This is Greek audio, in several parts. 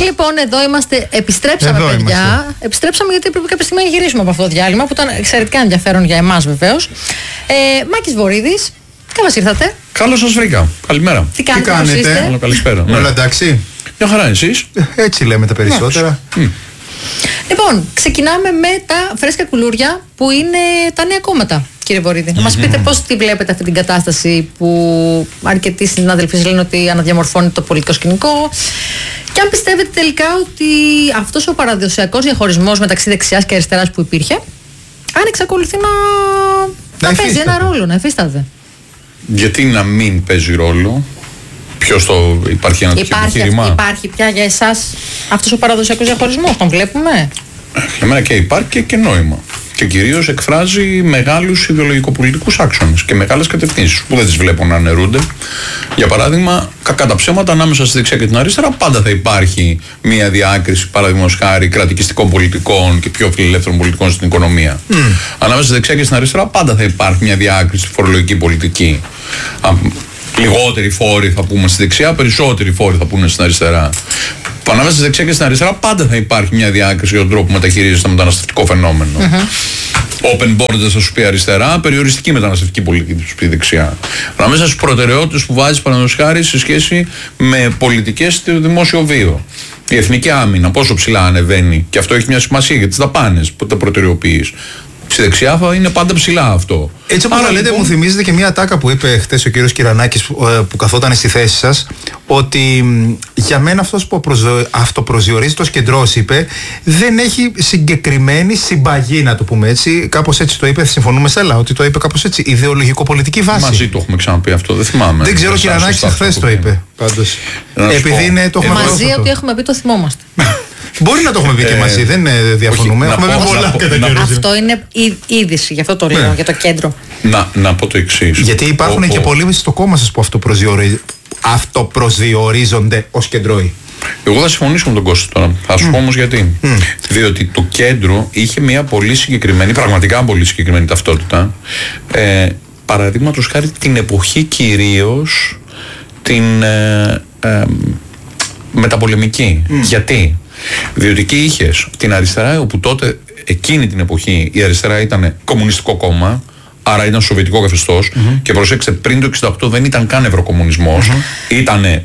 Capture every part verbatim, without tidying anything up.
λοιπόν, εδώ είμαστε. Επιστρέψαμε, εδώ παιδιά. Είμαστε. Επιστρέψαμε γιατί έπρεπε κάποια στιγμή να γυρίσουμε από αυτό το διάλειμμα που ήταν εξαιρετικά ενδιαφέρον για εμάς βεβαίως. Ε, Μάκης Βορίδης, καλώς ήρθατε. Καλώς σας βρήκα. Καλημέρα. Τι κάνετε, Τι κάνετε? Καλό, καλησπέρα. Όλα ναι. εντάξει. Μια χαρά, εσείς? Έτσι λέμε τα περισσότερα. Mm. Λοιπόν, ξεκινάμε με τα φρέσκα κουλούρια που είναι τα νέα κόμματα, κύριε Βορίδη. Να μας πείτε πώς τη βλέπετε αυτή την κατάσταση που αρκετοί συνάδελφοι λένε ότι αναδιαμορφώνει το πολιτικό σκηνικό. Και αν πιστεύετε τελικά ότι αυτός ο παραδοσιακός διαχωρισμός μεταξύ δεξιάς και αριστεράς που υπήρχε, αν εξακολουθεί να, να, να παίζει ένα ρόλο, να εφίσταται. Γιατί να μην παίζει ρόλο? Ποιος το υπάρχει ένα τέτοιο επιχείρημα? Υπάρχει πια για εσάς αυτός ο παραδοσιακός διαχωρισμός, τον βλέπουμε? Για μένα και υπάρχει και, και νόημα. Και κυρίως εκφράζει μεγάλους ιδεολογικοπολιτικούς άξονες και μεγάλες κατευθύνσεις που δεν τις βλέπω να αναιρούνται. Για παράδειγμα, κακά τα ψέματα, ανάμεσα στη δεξιά και την αριστερά πάντα θα υπάρχει μια διάκριση, παραδείγματος χάρη, κρατικιστικών πολιτικών και πιο φιλελεύθερων πολιτικών στην οικονομία. Mm. Ανάμεσα στη δεξιά και στην αριστερά πάντα θα υπάρχει μια διάκριση στη φορολογική πολιτική. Λιγότεροι φόροι θα πούμε στη δεξιά, περισσότεροι φόροι θα πούμε στην αριστερά. Ανάμεσα στη δεξιά και στην αριστερά πάντα θα υπάρχει μια διάκριση για τον τρόπο που μεταχειρίζεται το μεταναστευτικό φαινόμενο. Mm-hmm. Open borders θα σου πει αριστερά, περιοριστική μεταναστευτική πολιτική θα σου πει δεξιά. Ανάμεσα στις προτεραιότητες που βάζει παραδείγματος χάρη σε σχέση με πολιτικές στο δημόσιο βίο. Η εθνική άμυνα, πόσο ψηλά ανεβαίνει, και αυτό έχει μια σημασία για τις δαπάνες που τα προτεραιοποιείς. Στη δεξιά θα είναι πάντα ψηλά αυτό. Έτσι όπως λέτε, λοιπόν, μου θυμίζετε και μια τάκα που είπε χτες ο κύριος Κυρανάκης που, που καθόταν στη θέση σας, ότι για μένα αυτός που αυτοπροσδιορίζεται ως κεντρός, είπε, δεν έχει συγκεκριμένη συμπαγή, να το πούμε έτσι. Κάπως έτσι το είπε, συμφωνούμε, Στέλλα, ότι το είπε κάπως έτσι, ιδεολογικοπολιτική βάση. Μαζί το έχουμε ξαναπεί αυτό, δεν θυμάμαι. Δεν ξέρω, ο Κυρανάκης χθες το είπε. Πάντως. Επειδή είναι το έχουμε μαζί ότι έχουμε πει το θυμόμαστε. Μπορεί να το έχουμε πει και μαζί, δεν διαφωνούμε. Όχι, έχουμε πω, πολλά πω, αυτό είναι είδηση, γι' αυτό το λέω, ναι, για το κέντρο. Να, να πω το εξής. Γιατί υπάρχουν ο, και ο... πολλοί στο κόμμα σας που αυτοπροσδιορίζονται ως κεντρώοι. Εγώ θα συμφωνήσω με τον Κώστα τώρα. Θα σου mm. πω όμως γιατί. Mm. Διότι το κέντρο είχε μια πολύ συγκεκριμένη, πραγματικά πολύ συγκεκριμένη ταυτότητα. Ε, Παραδείγματος χάρη την εποχή κυρίως την ε, ε, μεταπολεμική. Mm. Γιατί? Διότι εκεί είχες την αριστερά, όπου τότε εκείνη την εποχή η αριστερά ήταν κομμουνιστικό κόμμα, άρα ήταν σοβιετικό καθεστώς, mm-hmm. και προσέξτε, πριν το εξήντα οκτώ δεν ήταν καν ευρωκομμουνισμός, mm-hmm. ήτανε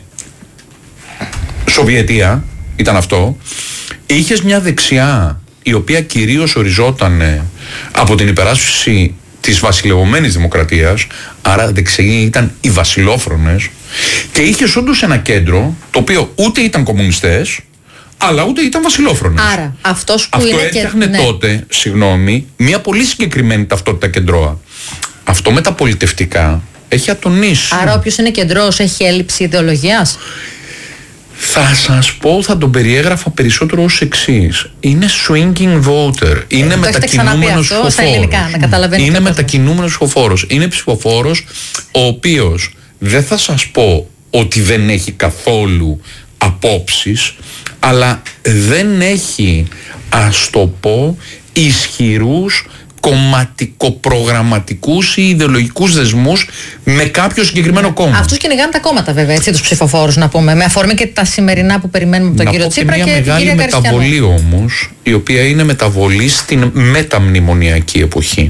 Σοβιετία, ήταν αυτό. Είχες μια δεξιά η οποία κυρίως οριζόταν από την υπεράσπιση της βασιλευωμένης δημοκρατίας, άρα δεξιοί ήταν οι βασιλόφρονες, και είχες όντως ένα κέντρο το οποίο ούτε ήταν κομμουνιστές αλλά ούτε ήταν βασιλόφρονες. Άρα αυτός που αυτό είναι έφτιαχνε και... ναι. τότε, συγγνώμη, μια πολύ συγκεκριμένη ταυτότητα κεντρώα. Αυτό με τα πολιτευτικά έχει ατονίσει. Άρα όποιος είναι κεντρός έχει έλλειψη ιδεολογίας. Θα σας πω, θα τον περιέγραφα περισσότερο ως εξής. Είναι swinging voter. Είναι μετακινούμενος ψηφοφόρος. Είναι μετακινούμενος ψηφοφόρος. Είναι ψηφοφόρος ο οποίος δεν θα σας πω ότι δεν έχει καθόλου απόψεις, αλλά δεν έχει, ας το πω, ισχυρούς κομματικοπρογραμματικούς ή ιδεολογικούς δεσμούς με κάποιο συγκεκριμένο κόμμα. Αυτούς κυνηγάνε τα κόμματα, βέβαια, έτσι, τους ψηφοφόρους, να πούμε, με αφορμή και τα σημερινά που περιμένουμε από τον να κύριο Τσίπρα και, και την κυρία Καριστιανό. Μια μεγάλη μεταβολή όμως, η οποία είναι μεταβολή στην μεταμνημονιακή εποχή.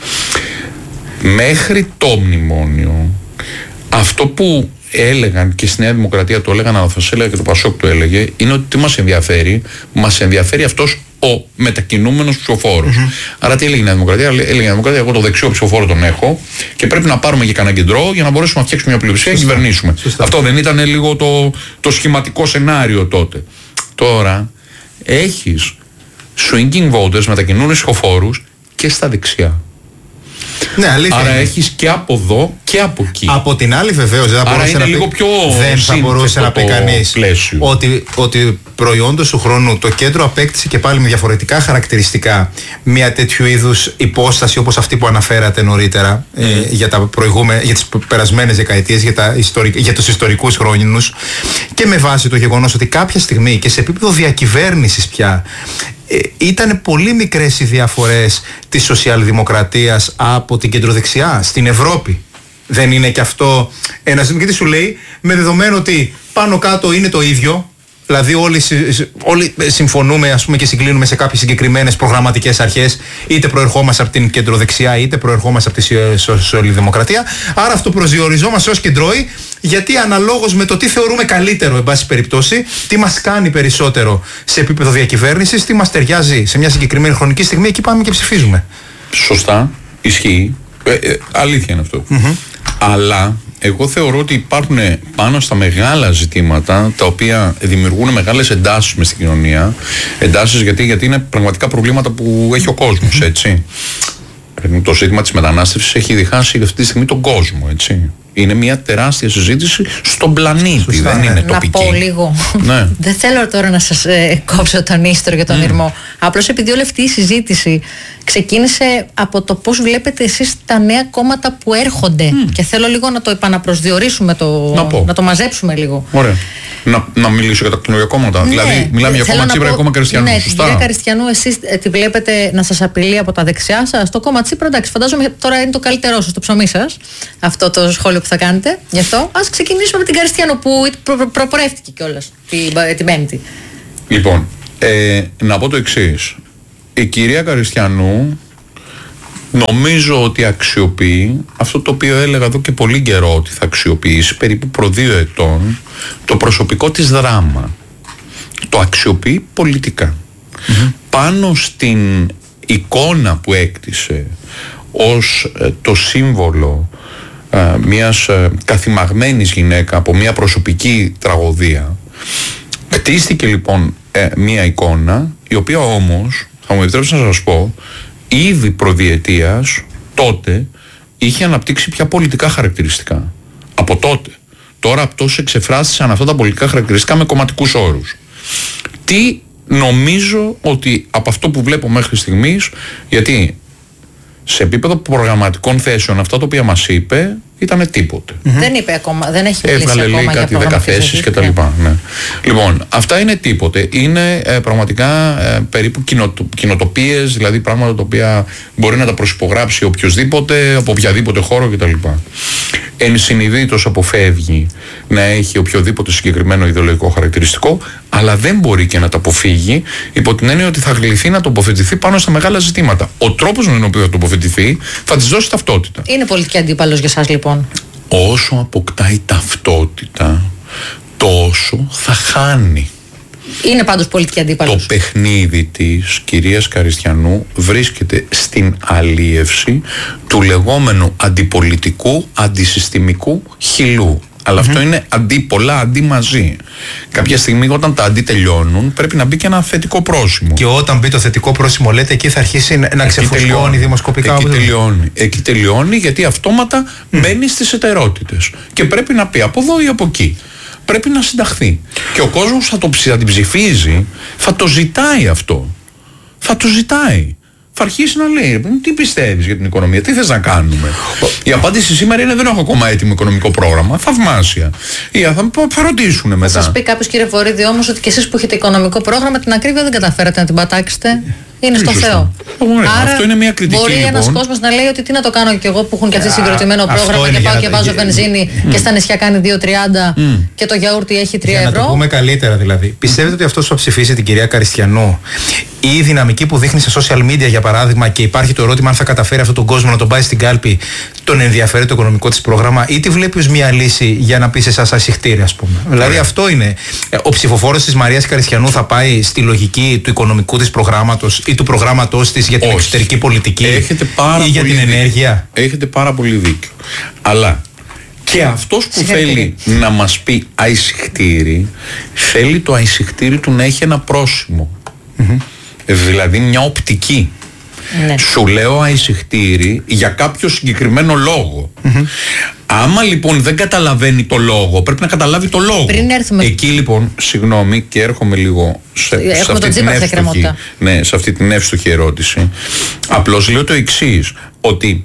Μέχρι το μνημόνιο, αυτό που έλεγαν και στη Νέα Δημοκρατία το έλεγαν, αλλά θα σας έλεγα και το Πασόκ το έλεγε, είναι ότι τι μας ενδιαφέρει, μας ενδιαφέρει αυτός ο μετακινούμενος ψηφοφόρος. Mm-hmm. Άρα τι έλεγε η Νέα Δημοκρατία? Έλεγε η Νέα Δημοκρατία, εγώ το δεξιό ψηφοφόρο τον έχω και πρέπει να πάρουμε και κανένα κεντρό για να μπορέσουμε να φτιάξουμε μια πλειοψηφία και να κυβερνήσουμε. Σωστά. Αυτό δεν ήταν λίγο το, το σχηματικό σενάριο τότε? Τώρα έχεις swinging voters, μετακινούμενους ψηφοφόρους και στα δεξιά. Ναι, αλήθεια. Άρα έχεις και από εδώ και από εκεί. Από την άλλη, βεβαίως, δεν θα μπορούσε, να, λίγο πιο δεν θα μπορούσε να πει κανείς ότι, ότι προϊόντος του χρόνου το κέντρο απέκτησε και πάλι με διαφορετικά χαρακτηριστικά μια τέτοιου είδους υπόσταση όπως αυτή που αναφέρατε νωρίτερα, mm. ε, για, τα προηγούμε, για τις περασμένες δεκαετίες, για, τα ιστορικ, για τους ιστορικούς χρόνους, και με βάση το γεγονός ότι κάποια στιγμή και σε επίπεδο διακυβέρνησης πια ήταν πολύ μικρές οι διαφορές της σοσιαλδημοκρατίας από την κεντροδεξιά στην Ευρώπη. Δεν είναι και αυτό ένα ζήτημα? Γιατί σου λέει, με δεδομένο ότι πάνω κάτω είναι το ίδιο, Δηλαδή, όλοι, όλοι συμφωνούμε, ας πούμε, και συγκλίνουμε σε κάποιες συγκεκριμένες προγραμματικές αρχές, είτε προερχόμαστε από την κεντροδεξιά, είτε προερχόμαστε από τη σοσιαλδημοκρατία. Άρα, αυτοπροσδιοριζόμαστε ως κεντρώοι, γιατί αναλόγως με το τι θεωρούμε καλύτερο, εν πάση περιπτώσει, τι μας κάνει περισσότερο σε επίπεδο διακυβέρνησης, τι μας ταιριάζει σε μια συγκεκριμένη χρονική στιγμή, εκεί πάμε και ψηφίζουμε. Σωστά, ισχύει. Ε, ε, αλήθεια είναι αυτό. Mm-hmm. Αλλά εγώ θεωρώ ότι υπάρχουν πάνω στα μεγάλα ζητήματα τα οποία δημιουργούν μεγάλες εντάσεις μες στην κοινωνία. Εντάσεις γιατί, γιατί είναι πραγματικά προβλήματα που έχει ο κόσμος, έτσι. Το ζήτημα της μετανάστευσης έχει διχάσει αυτή τη στιγμή τον κόσμο, έτσι. Είναι μια τεράστια συζήτηση στον πλανήτη. Σωστά, δεν ναι. είναι τοπική. Να πω λίγο. Ναι. Δεν θέλω τώρα να σας ε, κόψω τον ίστρο για τον mm. Ιρμό. Απλώς επειδή όλη αυτή η συζήτηση ξεκίνησε από το πώς βλέπετε εσείς τα νέα κόμματα που έρχονται. Mm. Και θέλω λίγο να το επαναπροσδιορίσουμε, το, να, να το μαζέψουμε λίγο. Ωραία. Να, να μιλήσω για τα καινούργια κόμματα. Ναι. Δηλαδή, μιλάμε για κόμμα Τσίπρα και κόμμα Καριστιανού. Ναι, σωστά. Την κυρία Καριστιανού, εσείς ε, τη βλέπετε να σας απειλεί από τα δεξιά σας. Το κόμμα Τσίπρα, εντάξει, φαντάζομαι τώρα είναι το καλύτερό σας, το ψωμί σας. Αυτό το σχόλιο που θα κάνετε γι' αυτό. Ας ξεκινήσουμε με την Καριστιανού που προ, προ, προπορεύτηκε κιόλας την, την Πέμπτη. Λοιπόν, ε, να πω το εξής. Η κυρία Καριστιανού νομίζω ότι αξιοποιεί αυτό το οποίο έλεγα εδώ και πολύ καιρό ότι θα αξιοποιήσει, περίπου προ δύο ετών, το προσωπικό της δράμα. Το αξιοποιεί πολιτικά. Mm-hmm. Πάνω στην εικόνα που έκτισε ως ε, το σύμβολο ε, μιας ε, καθημαγμένης γυναίκα από μια προσωπική τραγωδία, κτίστηκε λοιπόν ε, μια εικόνα η οποία όμως, θα μου επιτρέψετε να σας πω, ήδη προδιετίας τότε είχε αναπτύξει πια πολιτικά χαρακτηριστικά. Από τότε. Τώρα αυτός εξεφράστησαν αυτά τα πολιτικά χαρακτηριστικά με κομματικούς όρους. Τι νομίζω ότι από αυτό που βλέπω μέχρι στιγμής, γιατί σε επίπεδο προγραμματικών θέσεων αυτά τα οποία μας είπε ήταν τίποτε. Mm-hmm. Δεν είπε ακόμα, δεν έχει μιλήσει Έβγαλε ακόμα λέει κάτι δέκα θέσεις και τα λοιπά. Ναι. Λοιπόν, αυτά είναι τίποτε. Είναι ε, πραγματικά ε, περίπου κοινοτοπίες, δηλαδή πράγματα τα οποία μπορεί να τα προσυπογράψει οποιοδήποτε, από οποιαδήποτε χώρο κτλ. Ενσυνειδήτως αποφεύγει να έχει οποιοδήποτε συγκεκριμένο ιδεολογικό χαρακτηριστικό, αλλά δεν μπορεί και να τα αποφύγει υπό την έννοια ότι θα γλυθεί να τοποθετηθεί πάνω στα μεγάλα ζητήματα. Ο τρόπος με τον οποίο θα τοποθετηθεί θα της δώσει ταυτότητα. Είναι πολιτική αντίπαλος για εσάς λοιπόν? Όσο αποκτάει ταυτότητα, τόσο θα χάνει. Είναι πάντως πολιτική αντίπαλος. Το παιχνίδι της κυρίας Καριστιανού βρίσκεται στην αλίευση του λεγόμενου αντιπολιτικού, αντισυστημικού χυλού. Αλλά mm-hmm. αυτό είναι αντί πολλά, αντί μαζί. Κάποια στιγμή όταν τα αντί τελειώνουν πρέπει να μπει και ένα θετικό πρόσημο. Και όταν μπει το θετικό πρόσημο, λέτε, εκεί θα αρχίσει να ξεφουσκώνει δημοσκοπικά. Εκεί τελειώνει. Εκεί τελειώνει γιατί αυτόματα mm. μπαίνει στις ετερότητες. Και πρέπει να πει από εδώ ή από εκεί. Πρέπει να συνταχθεί. Και ο κόσμος θα, το, θα την ψηφίζει, θα το ζητάει αυτό. Θα το ζητάει. Θα αρχίσει να λέει, τι πιστεύεις για την οικονομία, τι θες να κάνουμε. Η απάντηση σήμερα είναι δεν έχω ακόμα έτοιμο οικονομικό πρόγραμμα. Θαυμάσια. Ή θα, θα ρωτήσουν μετά. Θα σας πει κάποιος, κύριε Βορίδη, όμως ότι και εσείς που έχετε οικονομικό πρόγραμμα την ακρίβεια δεν καταφέρατε να την πατάξετε. Είναι στο Θεό. Άρα αυτό είναι μια κριτική. Μπορεί λοιπόν. ένας κόσμος να λέει ότι τι να το κάνω κι εγώ που έχουν και αυτοί συγκροτημένο πρόγραμμα και πάω και βάζω βενζίνη mm. και στα νησιά κάνει δύο τριάντα mm. και το γιαούρτι έχει τρία ευρώ. Για να το πούμε καλύτερα δηλαδή. Πιστεύετε ότι αυτός που θα ψηφίσει την κυρία Καριστιανού, η δυναμική που δείχνει σε social media για παράδειγμα, και υπάρχει το ερώτημα αν θα καταφέρει αυτόν τον κόσμο να τον πάει στην κάλπη, τον ενδιαφέρει το οικονομικό της πρόγραμμα, ή τη βλέπει ως μια λύση για να πει σε εσάς ασυχτήρια, ας πούμε. Mm. Δηλαδή αυτό είναι. Ο ψηφοφόρος της Μαρίας Καριστιανού θα πάει στη λογική του οικονομικού της προγράμματος ή του προγράμματος της για την Όχι. εξωτερική πολιτική ή για την ενέργεια. Έχετε πάρα πολύ δίκιο. Αλλά και αυτός που θέλει να μας πει αησυχτήρι, θέλει το αησυχτήρι του να έχει ένα πρόσημο. Mm-hmm. Δηλαδή μια οπτική. Ναι. Σου λέω αησυχτήρι για κάποιο συγκεκριμένο λόγο. Mm-hmm. Άμα λοιπόν δεν καταλαβαίνει το λόγο, πρέπει να καταλάβει το λόγο. Έρθουμε... Εκεί λοιπόν, συγγνώμη, και έρχομαι λίγο σε, σε, αυτή, την εύστοχη, ναι, σε αυτή την εύστοχη ερώτηση. Απλώς λέω το εξής, ότι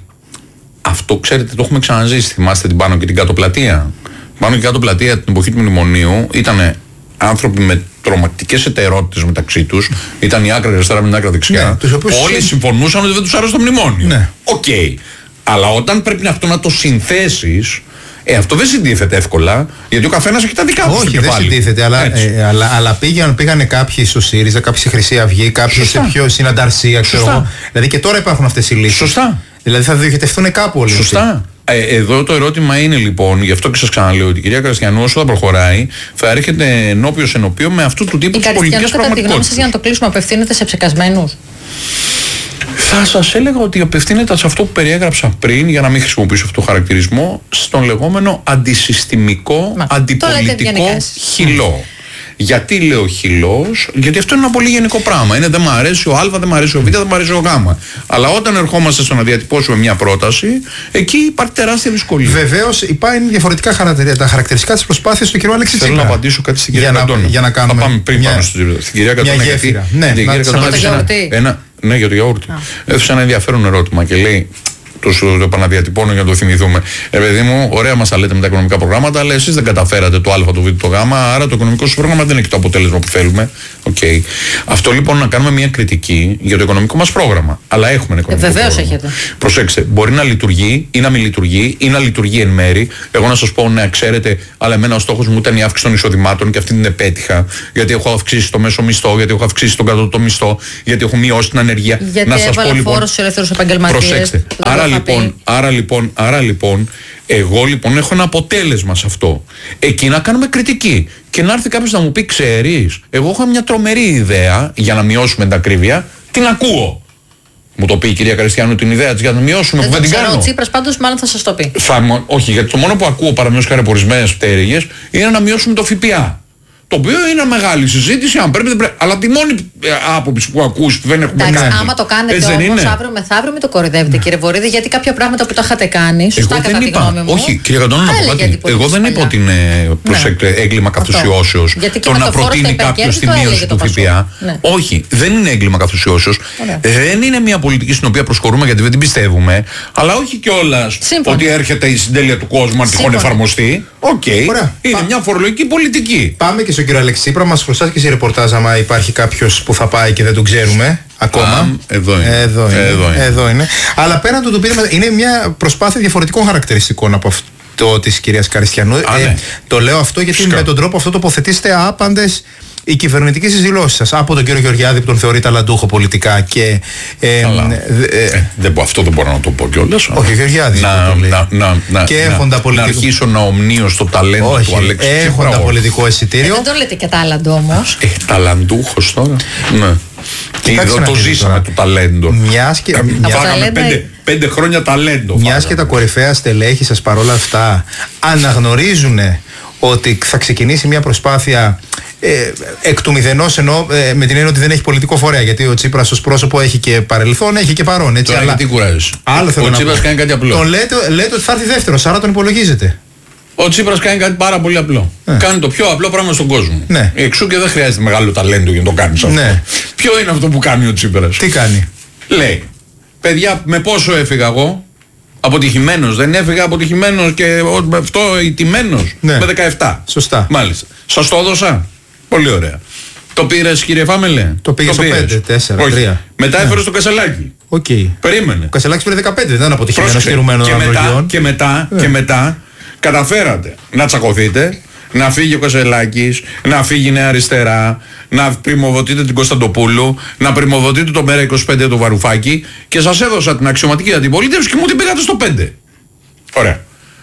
αυτό ξέρετε το έχουμε ξαναζήσει. Θυμάστε την Πάνω και την Κάτω Πλατεία. Πάνω και Κάτω Πλατεία την εποχή του Μνημονίου ήταν άνθρωποι με τρομακτικές εταιρότητες μεταξύ τους. Ήταν η άκρα αριστερά με την άκρα δεξιά. Ναι, όλοι συμφωνούσαν ότι δεν τους άρεσε το μνημόνιο. Ναι. Οκ. Okay. Αλλά όταν πρέπει αυτό να το συνθέσεις, Ε, αυτό δεν συντίθεται εύκολα, γιατί ο καθένας έχει τα δικά του. Όχι, δεν συντίθεται, αλλά, ε, αλλά, αλλά πήγαν, πήγανε κάποιοι στο ΣΥΡΙΖΑ, κάποιοι στη Χρυσή Αυγή, κάποιοι Σωστά. σε πιο συνανταρσία, ξέρω εγώ. Δηλαδή και τώρα υπάρχουν αυτές οι λύσεις. Σωστά. Δηλαδή θα διοχετευτούν κάπου όλοι. Σωστά. Ε, εδώ το ερώτημα είναι λοιπόν, γι' αυτό και σας ξαναλέω, ότι η κυρία Καριστιανού όσο θα προχωράει θα έρχεται ενώπιος ενώπιο με αυτού του τύπου τις πολιτικές πραγματικότητες. Κατά τη γνώμη σας, για να το κλείσουμε, απευθύνεται σε ψεκασμένους? Θα σας έλεγα ότι απευθύνεται σε αυτό που περιέγραψα πριν, για να μην χρησιμοποιήσω αυτό το χαρακτηρισμό, στον λεγόμενο αντισυστημικό, Μα, αντιπολιτικό χυλό. Γιατί λέω χυλός? Γιατί αυτό είναι ένα πολύ γενικό πράγμα. Είναι δεν μου αρέσει ο Α, δεν μου αρέσει ο Β, δεν μου αρέσει ο Γ. Αλλά όταν ερχόμαστε στο να διατυπώσουμε μια πρόταση, εκεί υπάρχει τεράστια δυσκολία. Βεβαίως υπάρχουν διαφορετικά χαρακτηριστικά, τα χαρακτηριστικά της προσπάθειας του κ. Αλέξη Τσίπρα. Θέλω να απαντήσω κάτι στην κυρία Καντώνα. Για να κάνουμε. Θα πάμε πριν μια, πάνω στην κυρία Καντώνα. Μια γέφυρα. Ναι, η κυρία Καντώνα ένα. Ναι, για το γιαούρτι. Έθεσε ένα ενδιαφέρον ερώτημα και λέει. Το επαναδιατυπώνω για να το θυμηθούμε. Ε, παιδί μου, ωραία μας τα λέτε με τα οικονομικά προγράμματα, αλλά εσείς δεν καταφέρατε το Α, το Β, το Γ, άρα το οικονομικό σου πρόγραμμα δεν έχει το αποτέλεσμα που θέλουμε. Okay. Αυτό λοιπόν να κάνουμε μια κριτική για το οικονομικό μας πρόγραμμα. Αλλά έχουμε ένα οικονομικό ε, βεβαίως πρόγραμμα. Έχετε. Προσέξτε, μπορεί να λειτουργεί ή να μην λειτουργεί ή να λειτουργεί εν μέρη. Εγώ να σας πω, ναι, ξέρετε, αλλά εμένα ο στόχος μου ήταν η αύξηση των εισοδημάτων και αυτή την επέτυχα. Γιατί έχω αυξήσει το μέσο μισθό, γιατί έχω αυξήσει τον κατώτατο μισθό, γιατί έχω μειώσει την ανεργία. Γιατί να σας πω λοιπόν. Προσέξτε. Άρα λοιπόν, άρα λοιπόν, άρα λοιπόν, εγώ λοιπόν έχω ένα αποτέλεσμα σε αυτό. Εκεί να κάνουμε κριτική. Και να έρθει κάποιος να μου πει, ξέρεις, εγώ έχω μια τρομερή ιδέα για να μειώσουμε την ακρίβεια, την ακούω. Μου το πει η κυρία Καριστιανού την ιδέα της για να μειώσουμε, δεν που δεν την ξέρω, κάνω. Ο Τσίπρας πάντως μάλλον θα σας το πει. Θα, όχι, γιατί το μόνο που ακούω παραμείως χάρη από ορισμένες πτέρυγες είναι να μειώσουμε το ΦΠΑ. Το οποίο είναι μεγάλη συζήτηση, αν πρέπει, δεν πρέπει. Αλλά τη μόνη άποψη που ακούς που δεν έχουμε Εντάξει, κάνει. άμα το κάνετε όμως αύριο μεθαύριο, μην το κοροϊδεύετε, κύριε Βορίδη, γιατί κάποια πράγματα που τα είχατε κάνει, σωστά κατά τη γνώμη μου. Όχι, κύριε Καντώνα, να πω κάτι. Εγώ δεν είπα ότι είναι προσέκτε, έγκλημα καθουσιώσεως το να προτείνει κάποιος τη μείωση του ΦΠΑ. Όχι, δεν είναι έγκλημα καθουσιώσεως. Δεν είναι μια πολιτική στην οποία προσχωρούμε γιατί δεν την πιστεύουμε. Αλλά όχι κιόλας ότι έρχεται η συντέλεια του κόσμου αν τυχόν εφαρμοστεί. Οκ, είναι μια φορολογική πολιτική. Πάμε και στον κύριο Αλέξη Τσίπρα, μας χρωστάς και σε ρεπορτάζ άμα υπάρχει κάποιος που θα πάει και δεν τον ξέρουμε ακόμα. Α, εδώ, είναι. Εδώ, είναι. εδώ είναι. Εδώ είναι. Αλλά πέραν του το πείραμα, είναι μια προσπάθεια διαφορετικών χαρακτηριστικών από αυτό της κυρίας Καριστιανού. Α, ε, ναι. Το λέω αυτό γιατί Φυσικά. με τον τρόπο αυτό τοποθετήσετε άπαντες οι κυβερνητικές στις δηλώσεις σας. Από τον κύριο Γεωργιάδη που τον θεωρεί ταλαντούχο πολιτικά και. Ε, ε, ε, δεν, αυτό δεν μπορώ να το πω κιόλας. Όχι, ο Γεωργιάδης. Να, να, να, να, και να, να, να αρχίσω να ομνίω στο ταλέντο όχι, του Αλέξη Τσίπρα. Έχοντα πολιτικό εισιτήριο. Ε, δεν το λέτε και τάλαντο όμως. Ε, ταλαντούχος τώρα. Ναι. Και εδώ το ζήσαμε το ταλέντο. Μιας και. Φάγαμε πέντε, πέντε χρόνια ταλέντο. Μιας και τα κορυφαία στελέχη σας παρόλα αυτά αναγνωρίζουν ότι θα ξεκινήσει μια προσπάθεια ε, εκ του μηδενός, ενώ ε, με την έννοια ότι δεν έχει πολιτικό φορέα. Γιατί ο Τσίπρας ως πρόσωπο έχει και παρελθόν, έχει και παρόν. Έτσι, τώρα αλλά γιατί κουράζεις. Άλλο θέλω ο να Τσίπρας πω. κάνει κάτι απλό. Τον λέτε, λέτε ότι θα έρθει δεύτερος, άρα τον υπολογίζετε. Ο Τσίπρας κάνει κάτι πάρα πολύ απλό. Ε. Κάνει το πιο απλό πράγμα στον κόσμο. Ναι. Εξού και δεν χρειάζεται μεγάλο ταλέντο για να το κάνεις αυτό. Ναι. Ποιο είναι αυτό που κάνει ο Τσίπρας? Τι κάνει? Λέει, παιδιά, με πόσο έφυγα εγώ? Αποτυχημένος, δεν έφυγα αποτυχημένος και αυτό ηττημένος. Ναι. Με δεκαεπτά. Σωστά. Μάλιστα. Σας το έδωσα. Πολύ ωραία. Το πήρες, κύριε Φάμελε? Το πήγε στο πέντε, τέσσερα, τρία. Μετά ναι. έφερες το Κασελάκι. Okay. Περίμενε. Ο Κασελάκης πήρε δεκαπέντε, δεν ήταν αποτυχημένος στηρουμένος και μετά, και μετά, yeah. και μετά καταφέρατε να τσακωθείτε, να φύγει ο Κασελάκης, να φύγει η Νέα Αριστερά, να πρημοδοτείτε την Κωνσταντοπούλου, να πρημοδοτείτε το Μέρα είκοσι πέντε το Βαρουφάκη και σας έδωσα την αξιωματική αντιπολίτευση και μου την πήγατε στο πέντε. Ωραία.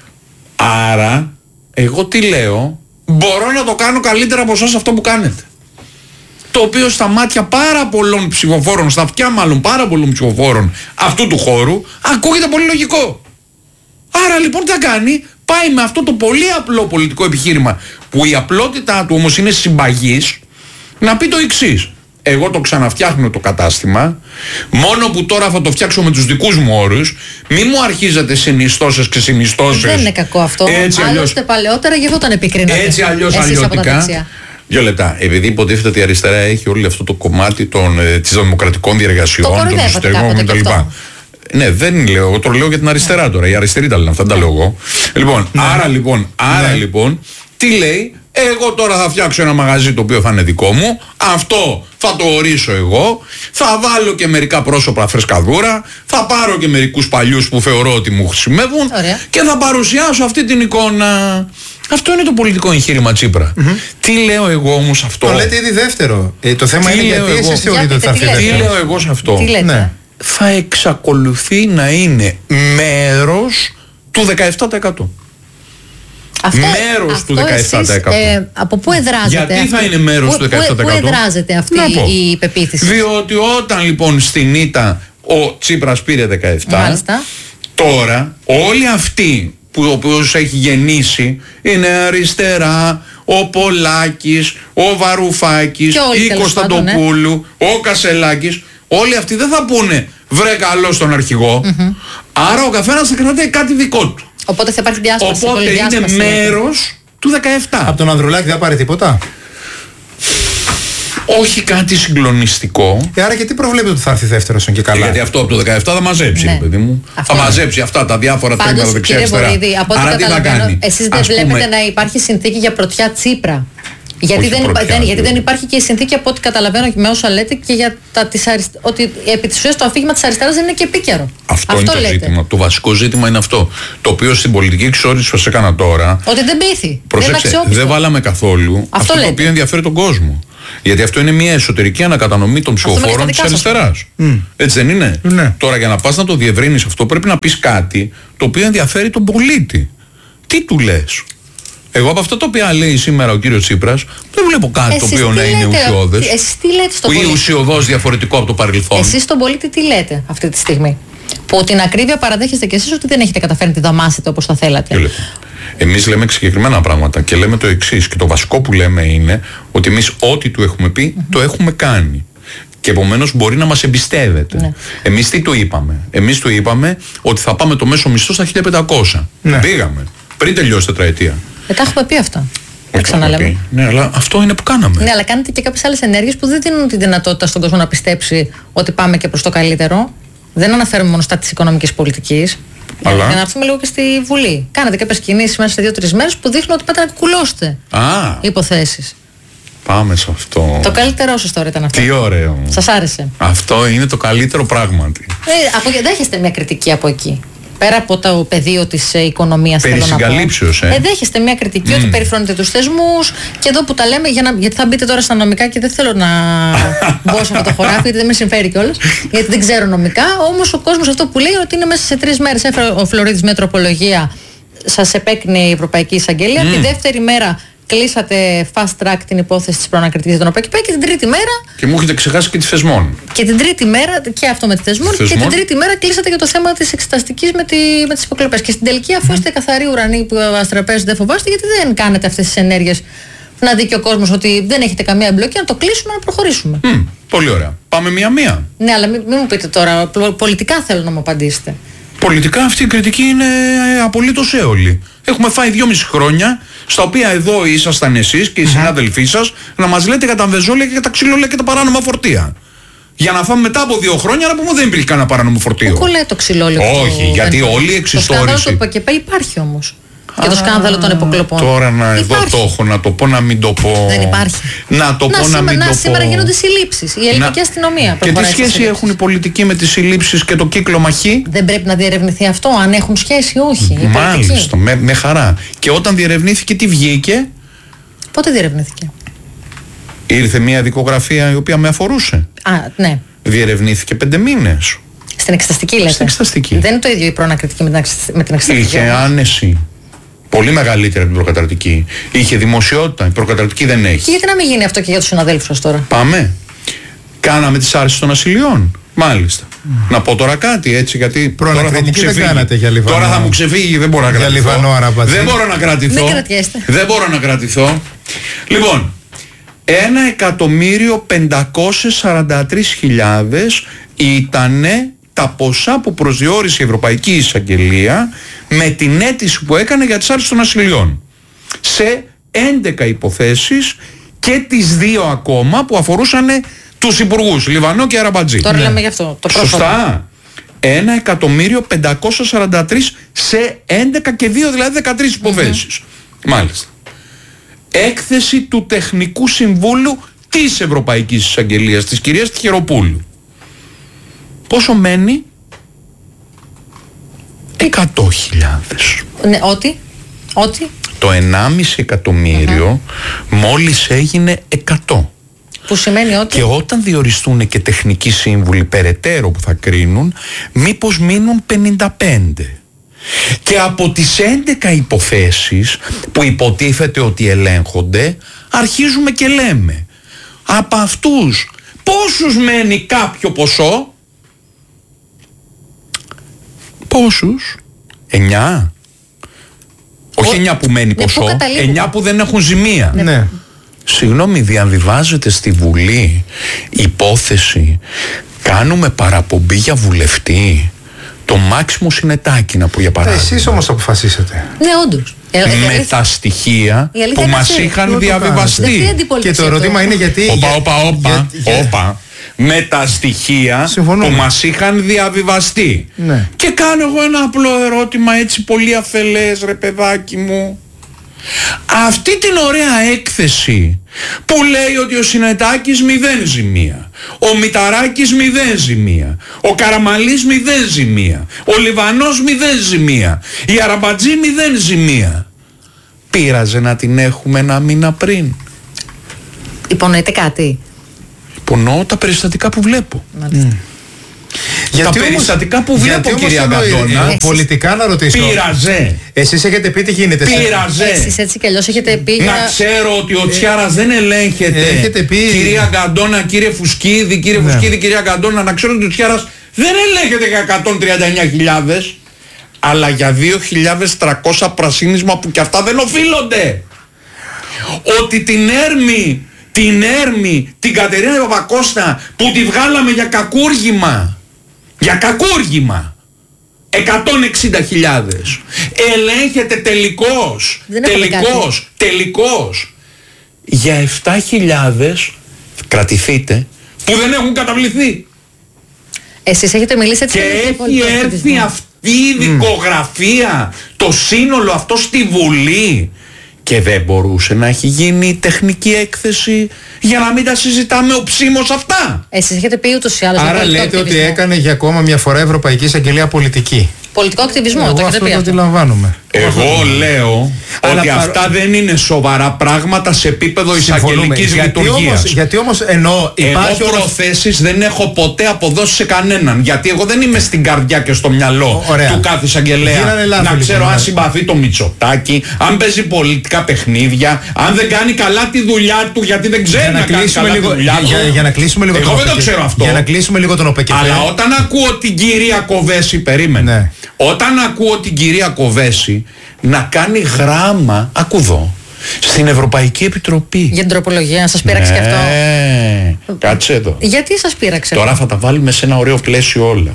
Άρα, εγώ τι λέω, μπορώ να το κάνω καλύτερα από εσάς αυτό που κάνετε. Το οποίο στα μάτια πάρα πολλών ψηφοφόρων, στα αυτιά μάλλον πάρα πολλών ψηφοφόρων αυτού του χώρου, ακούγεται πολύ λογικό. Άρα λοιπόν τι θα κάνει, πάει με αυτό το πολύ απλό πολιτικό επιχείρημα, που η απλότητά του όμως είναι συμπαγής, να πει το εξής. Εγώ το ξαναφτιάχνω το κατάστημα, μόνο που τώρα θα το φτιάξω με τους δικούς μου όρους, μη μου αρχίζετε συνιστώσεις και συνιστώσεις. Δεν είναι κακό αυτό. Έτσι, άλλωστε παλαιότερα γι' αυτό τον επικρίνατε. Έτσι αλλιώς αλλιώτικα. Δύο λεπτά. Επειδή υποτίθεται ότι η αριστερά έχει όλο αυτό το κομμάτι των, ε, της δημοκρατικών διεργασιών, των εσωτερικών κτλ. Ναι, δεν λέω, εγώ το λέω για την αριστερά τώρα. Οι αριστεροί τα λένε αυτά, δεν τα λέω εγώ. Λοιπόν, ναι. άρα λοιπόν, άρα ναι. λοιπόν, τι λέει, Εγώ τώρα θα φτιάξω ένα μαγαζί το οποίο θα είναι δικό μου. Αυτό θα το ορίσω εγώ. Θα βάλω και μερικά πρόσωπα φρεσκαδούρα. Θα πάρω και μερικούς παλιούς που θεωρώ ότι μου χρησιμεύουν. Ωραία. Και θα παρουσιάσω αυτή την εικόνα. Αυτό είναι το πολιτικό εγχείρημα Τσίπρα. Mm-hmm. Τι λέω εγώ όμως αυτό? Το λέτε ήδη δεύτερο. Ε, το θέμα τι είναι γιατί εσείς θεωρείτε ότι θα έρθει δεύτερο. Τι λέω εγώ σε αυτό? Τι λέτε? Ναι. Θα εξακολουθεί να είναι μέρος του δεκαεπτά τοις εκατό. Αυτό, μέρος αυτό του δεκαεπτά τοις εκατό. Εσείς, ε, από πού εδράζεται Γιατί αυτή, θα είναι μέρος πού, του δεκαεπτά τοις εκατό? Πού εδράζεται αυτή η πεποίθηση? Διότι όταν λοιπόν στην ήττα ο Τσίπρας πήρε δεκαεπτά, Μάλιστα. τώρα όλοι αυτοί που ο οποίος έχει γεννήσει είναι αριστερά, ο Πολάκης, ο Βαρουφάκης, η Κωνσταντοπούλου, ναι. ο Κασελάκης, όλοι αυτοί δεν θα πούνε βρε καλό στον αρχηγό, mm-hmm. άρα ο καθένας θα κρατάει κάτι δικό του. Οπότε θα υπάρχει διάσπαση. Οπότε είναι μέρος του δεκαεπτά. Από τον Ανδρουλάκη δεν πάρει τίποτα? Όχι κάτι συγκλονιστικό. Ε, άρα και τι προβλέπετε ότι θα έρθει δεύτερος και καλά? Γιατί αυτό από το δεκαεπτά θα μαζέψει, ναι. παιδί μου. Αυτό θα μαζέψει αυτά τα διάφορα τρίματα δεξιά αριστερά. Από ό,τι καταλαβαίνω, εσείς δεν βλέπετε πούμε... να υπάρχει συνθήκη για πρωτιά Τσίπρα. Γιατί, δεν, πρωτιά, δεν, γιατί δεν υπάρχει και η συνθήκη από ό,τι καταλαβαίνω με όσα λέτε και για τα της αριστε... ότι επί της ουσίας το αφήγημα της αριστεράς δεν είναι και επίκαιρο. Αυτό, αυτό είναι το λέτε. ζήτημα. Το βασικό ζήτημα είναι αυτό. Το οποίο στην πολιτική εξόρυξη που σας έκανα τώρα. Ότι δεν πείθει. Προσέξτε, δεν, δεν βάλαμε καθόλου αυτό, αυτό το οποίο ενδιαφέρει τον κόσμο. Γιατί αυτό είναι μια εσωτερική ανακατανομή των ψηφοφόρων της αριστεράς. Mm. Έτσι δεν είναι? Ναι. Τώρα για να πας να το διευρύνεις αυτό πρέπει να πεις κάτι το οποίο ενδιαφέρει τον πολίτη. Τι του λες? Εγώ από αυτά τα οποία λέει σήμερα ο κύριος Τσίπρας δεν βλέπω κάτι εσείς το οποίο να είναι ουσιώδες. Εσείς τι λέτε στον πολίτη? Που είναι ουσιωδώς διαφορετικό από το παρελθόν. Εσείς στον πολίτη τι λέτε αυτή τη στιγμή? Που την ακρίβεια παραδέχεστε κι εσείς ότι δεν έχετε καταφέρει να τη δαμάσετε όπως θα θέλατε. Εμείς λέμε συγκεκριμένα πράγματα και λέμε το εξής. Και το βασικό που λέμε είναι ότι εμείς ό,τι του έχουμε πει mm-hmm. το έχουμε κάνει. Και επομένως μπορεί να μας εμπιστεύεται. Ναι. Εμείς τι του είπαμε? Εμείς του είπαμε ότι θα πάμε το μέσο μισθό στα χίλια πεντακόσια. Ναι. Πήγαμε. Πριν τελειώσει τετραετία. Ε, τα έχουμε πει αυτά. Τα ξαναλέμε. Ναι, αλλά αυτό είναι που κάναμε. Ναι, αλλά κάνετε και κάποιες άλλες ενέργειες που δεν δίνουν τη δυνατότητα στον κόσμο να πιστέψει ότι πάμε και προς το καλύτερο. Δεν αναφέρουμε μόνο στα της οικονομικής πολιτικής. Αλλά... Για να έρθουμε λίγο και στη Βουλή. Κάνατε κάποιες κινήσεις μέσα σε δύο-τρεις μέρες που δείχνουν ότι πάτε να κουκουλώσετε υποθέσεις. Πάμε σε αυτό. Το καλύτερό σας τώρα ήταν αυτό. Τι ωραίο. Σας άρεσε? Αυτό είναι το καλύτερο πράγματι. Ε, από, δέχεστε μια κριτική από εκεί? Πέρα από το πεδίο της ε, οικονομίας, περί συγκαλύψεως, ε. ε. Δέχεστε μια κριτική mm. ότι περιφρονείτε τους θεσμούς και εδώ που τα λέμε, για να, γιατί θα μπείτε τώρα στα νομικά και δεν θέλω να μπω σε αυτό το χωράφι, γιατί δεν με συμφέρει κιόλας, γιατί δεν ξέρω νομικά. Όμως ο κόσμος αυτό που λέει ότι είναι μέσα σε τρεις μέρες έφερε ο Φλωρίδης μια τροπολογία, σας επέκρινε η Ευρωπαϊκή Εισαγγελία, mm. τη δεύτερη μέρα κλείσατε fast track την υπόθεση της προανακριτικής των ΟΠΕΚ και την τρίτη μέρα. Και μου έχετε ξεχάσει και τη θεσμών. Και την τρίτη μέρα, και αυτό με τη θεσμών, και την τρίτη μέρα κλείσατε για το θέμα της εξεταστικής με, τη, με τις υποκλοπές. Και στην τελική, αφού mm. είστε καθαροί ουρανοί που αστραπέζετε, δεν φοβάστε, γιατί δεν κάνετε αυτές τις ενέργειες να δει και ο κόσμος ότι δεν έχετε καμία εμπλοκή, να το κλείσουμε, να προχωρήσουμε. Mm, πολύ ωραία. Πάμε μία-μία. Ναι, αλλά μην, μην μου πείτε τώρα, πολιτικά θέλω να μου απαντήσετε. Πολιτικά αυτή η κριτική είναι απολύτως έολη. Έχουμε φάει δυόμιση χρόνια, στα οποία εδώ ήσασταν εσείς και οι συνάδελφοί σας να μας λέτε για τα βεζόλια και για τα ξυλόλια και τα παράνομα φορτία. Για να φάμε μετά από δύο χρόνια να πούμε δεν υπήρχε κανένα παράνομο φορτίο. Πού λέει το ξυλόλιο? Όχι, το... γιατί όλη η εξιστόρηση. Το σκάνδαλο του ΠΚΠ υπάρχει όμως. Και το σκάνδαλο των υποκλοπών. Τώρα να εδώ το έχω, να το πω να μην το πω. Δεν υπάρχει. Να το να πω να μην να το πω. Σήμερα γίνονται συλλήψεις. Η ελληνική να... αστυνομία. Και τι σχέση έχουν οι πολιτικοί με τις συλλήψεις και το κύκλωμα Χ? Δεν πρέπει να διερευνηθεί αυτό, αν έχουν σχέση ή όχι. Μάλιστα, με, με χαρά. Και όταν διερευνήθηκε, τι βγήκε? Πότε διερευνήθηκε? Ήρθε μια δικογραφία η οποία με αφορούσε. Α, ναι. Διερευνήθηκε πέντε μήνες. Στην εξεταστική λέτε? Στην εξεταστική. Δεν είναι το ίδιο η προανακριτική με την εξεταστική? Είχε άνεση. Πολύ μεγαλύτερη από την προκαταρτική. Είχε δημοσιότητα. Η προκαταρτική δεν έχει. Και γιατί να μην γίνει αυτό και για τους συναδέλφους σας τώρα? Πάμε. Κάναμε τις άρσεις των ασυλιών. Μάλιστα. Mm. Να πω τώρα κάτι έτσι, γιατί τώρα θα μου ξεφύγει. Δεν για Λιβανό. Τώρα θα μου ξεφύγει, δεν μπορώ να κρατηθώ. Λιβανό, δεν μπορώ να κρατηθώ. Δεν μπορώ να κρατηθώ. Λοιπόν, ένα εκατομμύριο πεντακόσιες σαράντα τρεις χιλιάδες ήτανε τα ποσά που προσδιορίσε η Ευρωπαϊκή Εισαγγελία με την αίτηση που έκανε για τις άρσεις των ασυλιών. Σε έντεκα υποθέσεις και τις δύο ακόμα που αφορούσαν τους υπουργούς Λιβανό και Αραμπατζή. Τώρα ναι. λέμε γι' αυτό. Το σωστά. Ένα εκατομμύριο πεντακόσιες σαράντα τρεις σε έντεκα και δύο, δηλαδή δεκατρείς υποθέσεις. Mm-hmm. Μάλιστα. έκθεση του Τεχνικού Συμβούλου της Ευρωπαϊκής Εισαγγελίας, της κυρίας Τυχεροπούλου. Πόσο μένει? εκατό χιλιάδες. Ναι, ότι, ότι. Το ενάμιση εκατομμύριο uh-huh. μόλις έγινε εκατό. Που σημαίνει ότι... Και όταν διοριστούν και τεχνικοί σύμβουλοι περαιτέρω που θα κρίνουν, μήπως μείνουν πενήντα πέντε. Και από τις έντεκα υποθέσεις που υποτίθεται ότι ελέγχονται, αρχίζουμε και λέμε, από αυτούς πόσους μένει κάποιο ποσό? Πόσους? Εννιά? Όχι εννιά που μένει ναι, ποσό, που εννιά που δεν έχουν ζημία. Ναι. ναι. Συγγνώμη, διαβιβάζεται στη Βουλή υπόθεση, κάνουμε παραπομπή για βουλευτή. Το Μάξιμο Συνετάκη, να πω για παράδειγμα. Εσείς όμως αποφασίσατε. Ναι, όντως. Με τα στοιχεία που μας είχαν διαβιβαστεί. Και το ερώτημα είναι γιατί... Όπα, όπα, όπα, όπα. Με τα στοιχεία Συμφωνούμε. που μας είχαν διαβιβαστεί. Ναι. Και κάνω εγώ ένα απλό ερώτημα, έτσι πολύ αφελές, ρε παιδάκι μου. Αυτή την ωραία έκθεση που λέει ότι ο Συνετάκης μηδέν ζημία, ο Μηταράκης μηδέν ζημία, ο Καραμαλής μηδέν ζημία, ο Λιβανός μηδέν ζημία, η Αραμπατζή μηδέν ζημία, πείραζε να την έχουμε ένα μήνα πριν? Υπονοείται κάτι? Υπονοώ τα περιστατικά που βλέπω. Μάλιστα. Mm. Γιατί τα περιστατικά που βλέπω, κυρία Γκαντώνα, πολιτικά να ρωτήσω. Πείραζε. Εσείς έχετε πει τι γίνεται. Πείραζε. Εσείς έτσι κι αλλιώς έχετε πει. Να για... ξέρω ότι ο Τσιάρας ε, δεν ελέγχεται. Έχετε πει. Κυρία Γκαντώνα, κύριε Φουσκίδη, κύριε ναι. Φουσκίδη, κυρία Γκαντώνα, να ξέρω ότι ο Τσιάρας δεν ελέγχεται για εκατόν τριάντα εννιά χιλιάδες, αλλά για δύο χιλιάδες τριακόσια πρασίνισμα που κι αυτά δεν οφείλονται. Ότι την Έρμη, την Έρμη, την Κατερίνα Παπακώστα που τη βγάλαμε για κακούργημα. Για κακούργημα. εκατόν εξήντα χιλιάδες. Ελέγχεται τελικώς. Τελικώς. Τελικώς. Για επτά χιλιάδες κρατηθείτε που δεν έχουν καταβληθεί. Εσείς έχετε μιλήσει έτσι. Και έχει έρθει αυτή η δικογραφία, mm. το σύνολο αυτό στη Βουλή. Και δεν μπορούσε να έχει γίνει τεχνική έκθεση για να μην τα συζητάμε οψίμως αυτά. Εσείς έχετε πει ούτως ή άλλως. Άρα λέτε ότι έκανε για ακόμα μια φορά Ευρωπαϊκή Εισαγγελία πολιτική. Πολιτικό ακτιβισμό. Εγώ το αυτό το αυτό. αντιλαμβάνομαι. Εγώ λέω Αλλά ότι παρο... αυτά δεν είναι σοβαρά πράγματα σε επίπεδο εισαγγελικής λειτουργίας. Γιατί όμως εννοώ υπάρχει... Εγώ προθέσεις δεν έχω ποτέ αποδώσει σε κανέναν. Γιατί εγώ δεν είμαι στην καρδιά και στο μυαλό Ωραία. του κάθε εισαγγελέα να ξέρω λοιπόν, αν συμπαθεί το Μητσοτάκη, αν παίζει πολιτικά παιχνίδια, αν δεν κάνει καλά τη δουλειά του γιατί δεν ξέρει να, να κάνει καλά λίγο, τη δουλειά του. Για, για να κλείσουμε λίγο εγώ τον δεν το ξέρω αυτό. Για να κλείσουμε λίγο τον ΟΠΕΚΕΠΕ. Αλλά όταν ακούω την κυρία Κοβέση, περίμενε. Ναι. Όταν ακούω την κυρία Κοβέση να κάνει γράμμα, ακού εδώ, στην Ευρωπαϊκή Επιτροπή. Για την τροπολογία, σας πείραξε ναι, και αυτό. Κάτσε εδώ. Γιατί σας πείραξε? Τώρα θα τα βάλουμε σε ένα ωραίο πλαίσιο όλα.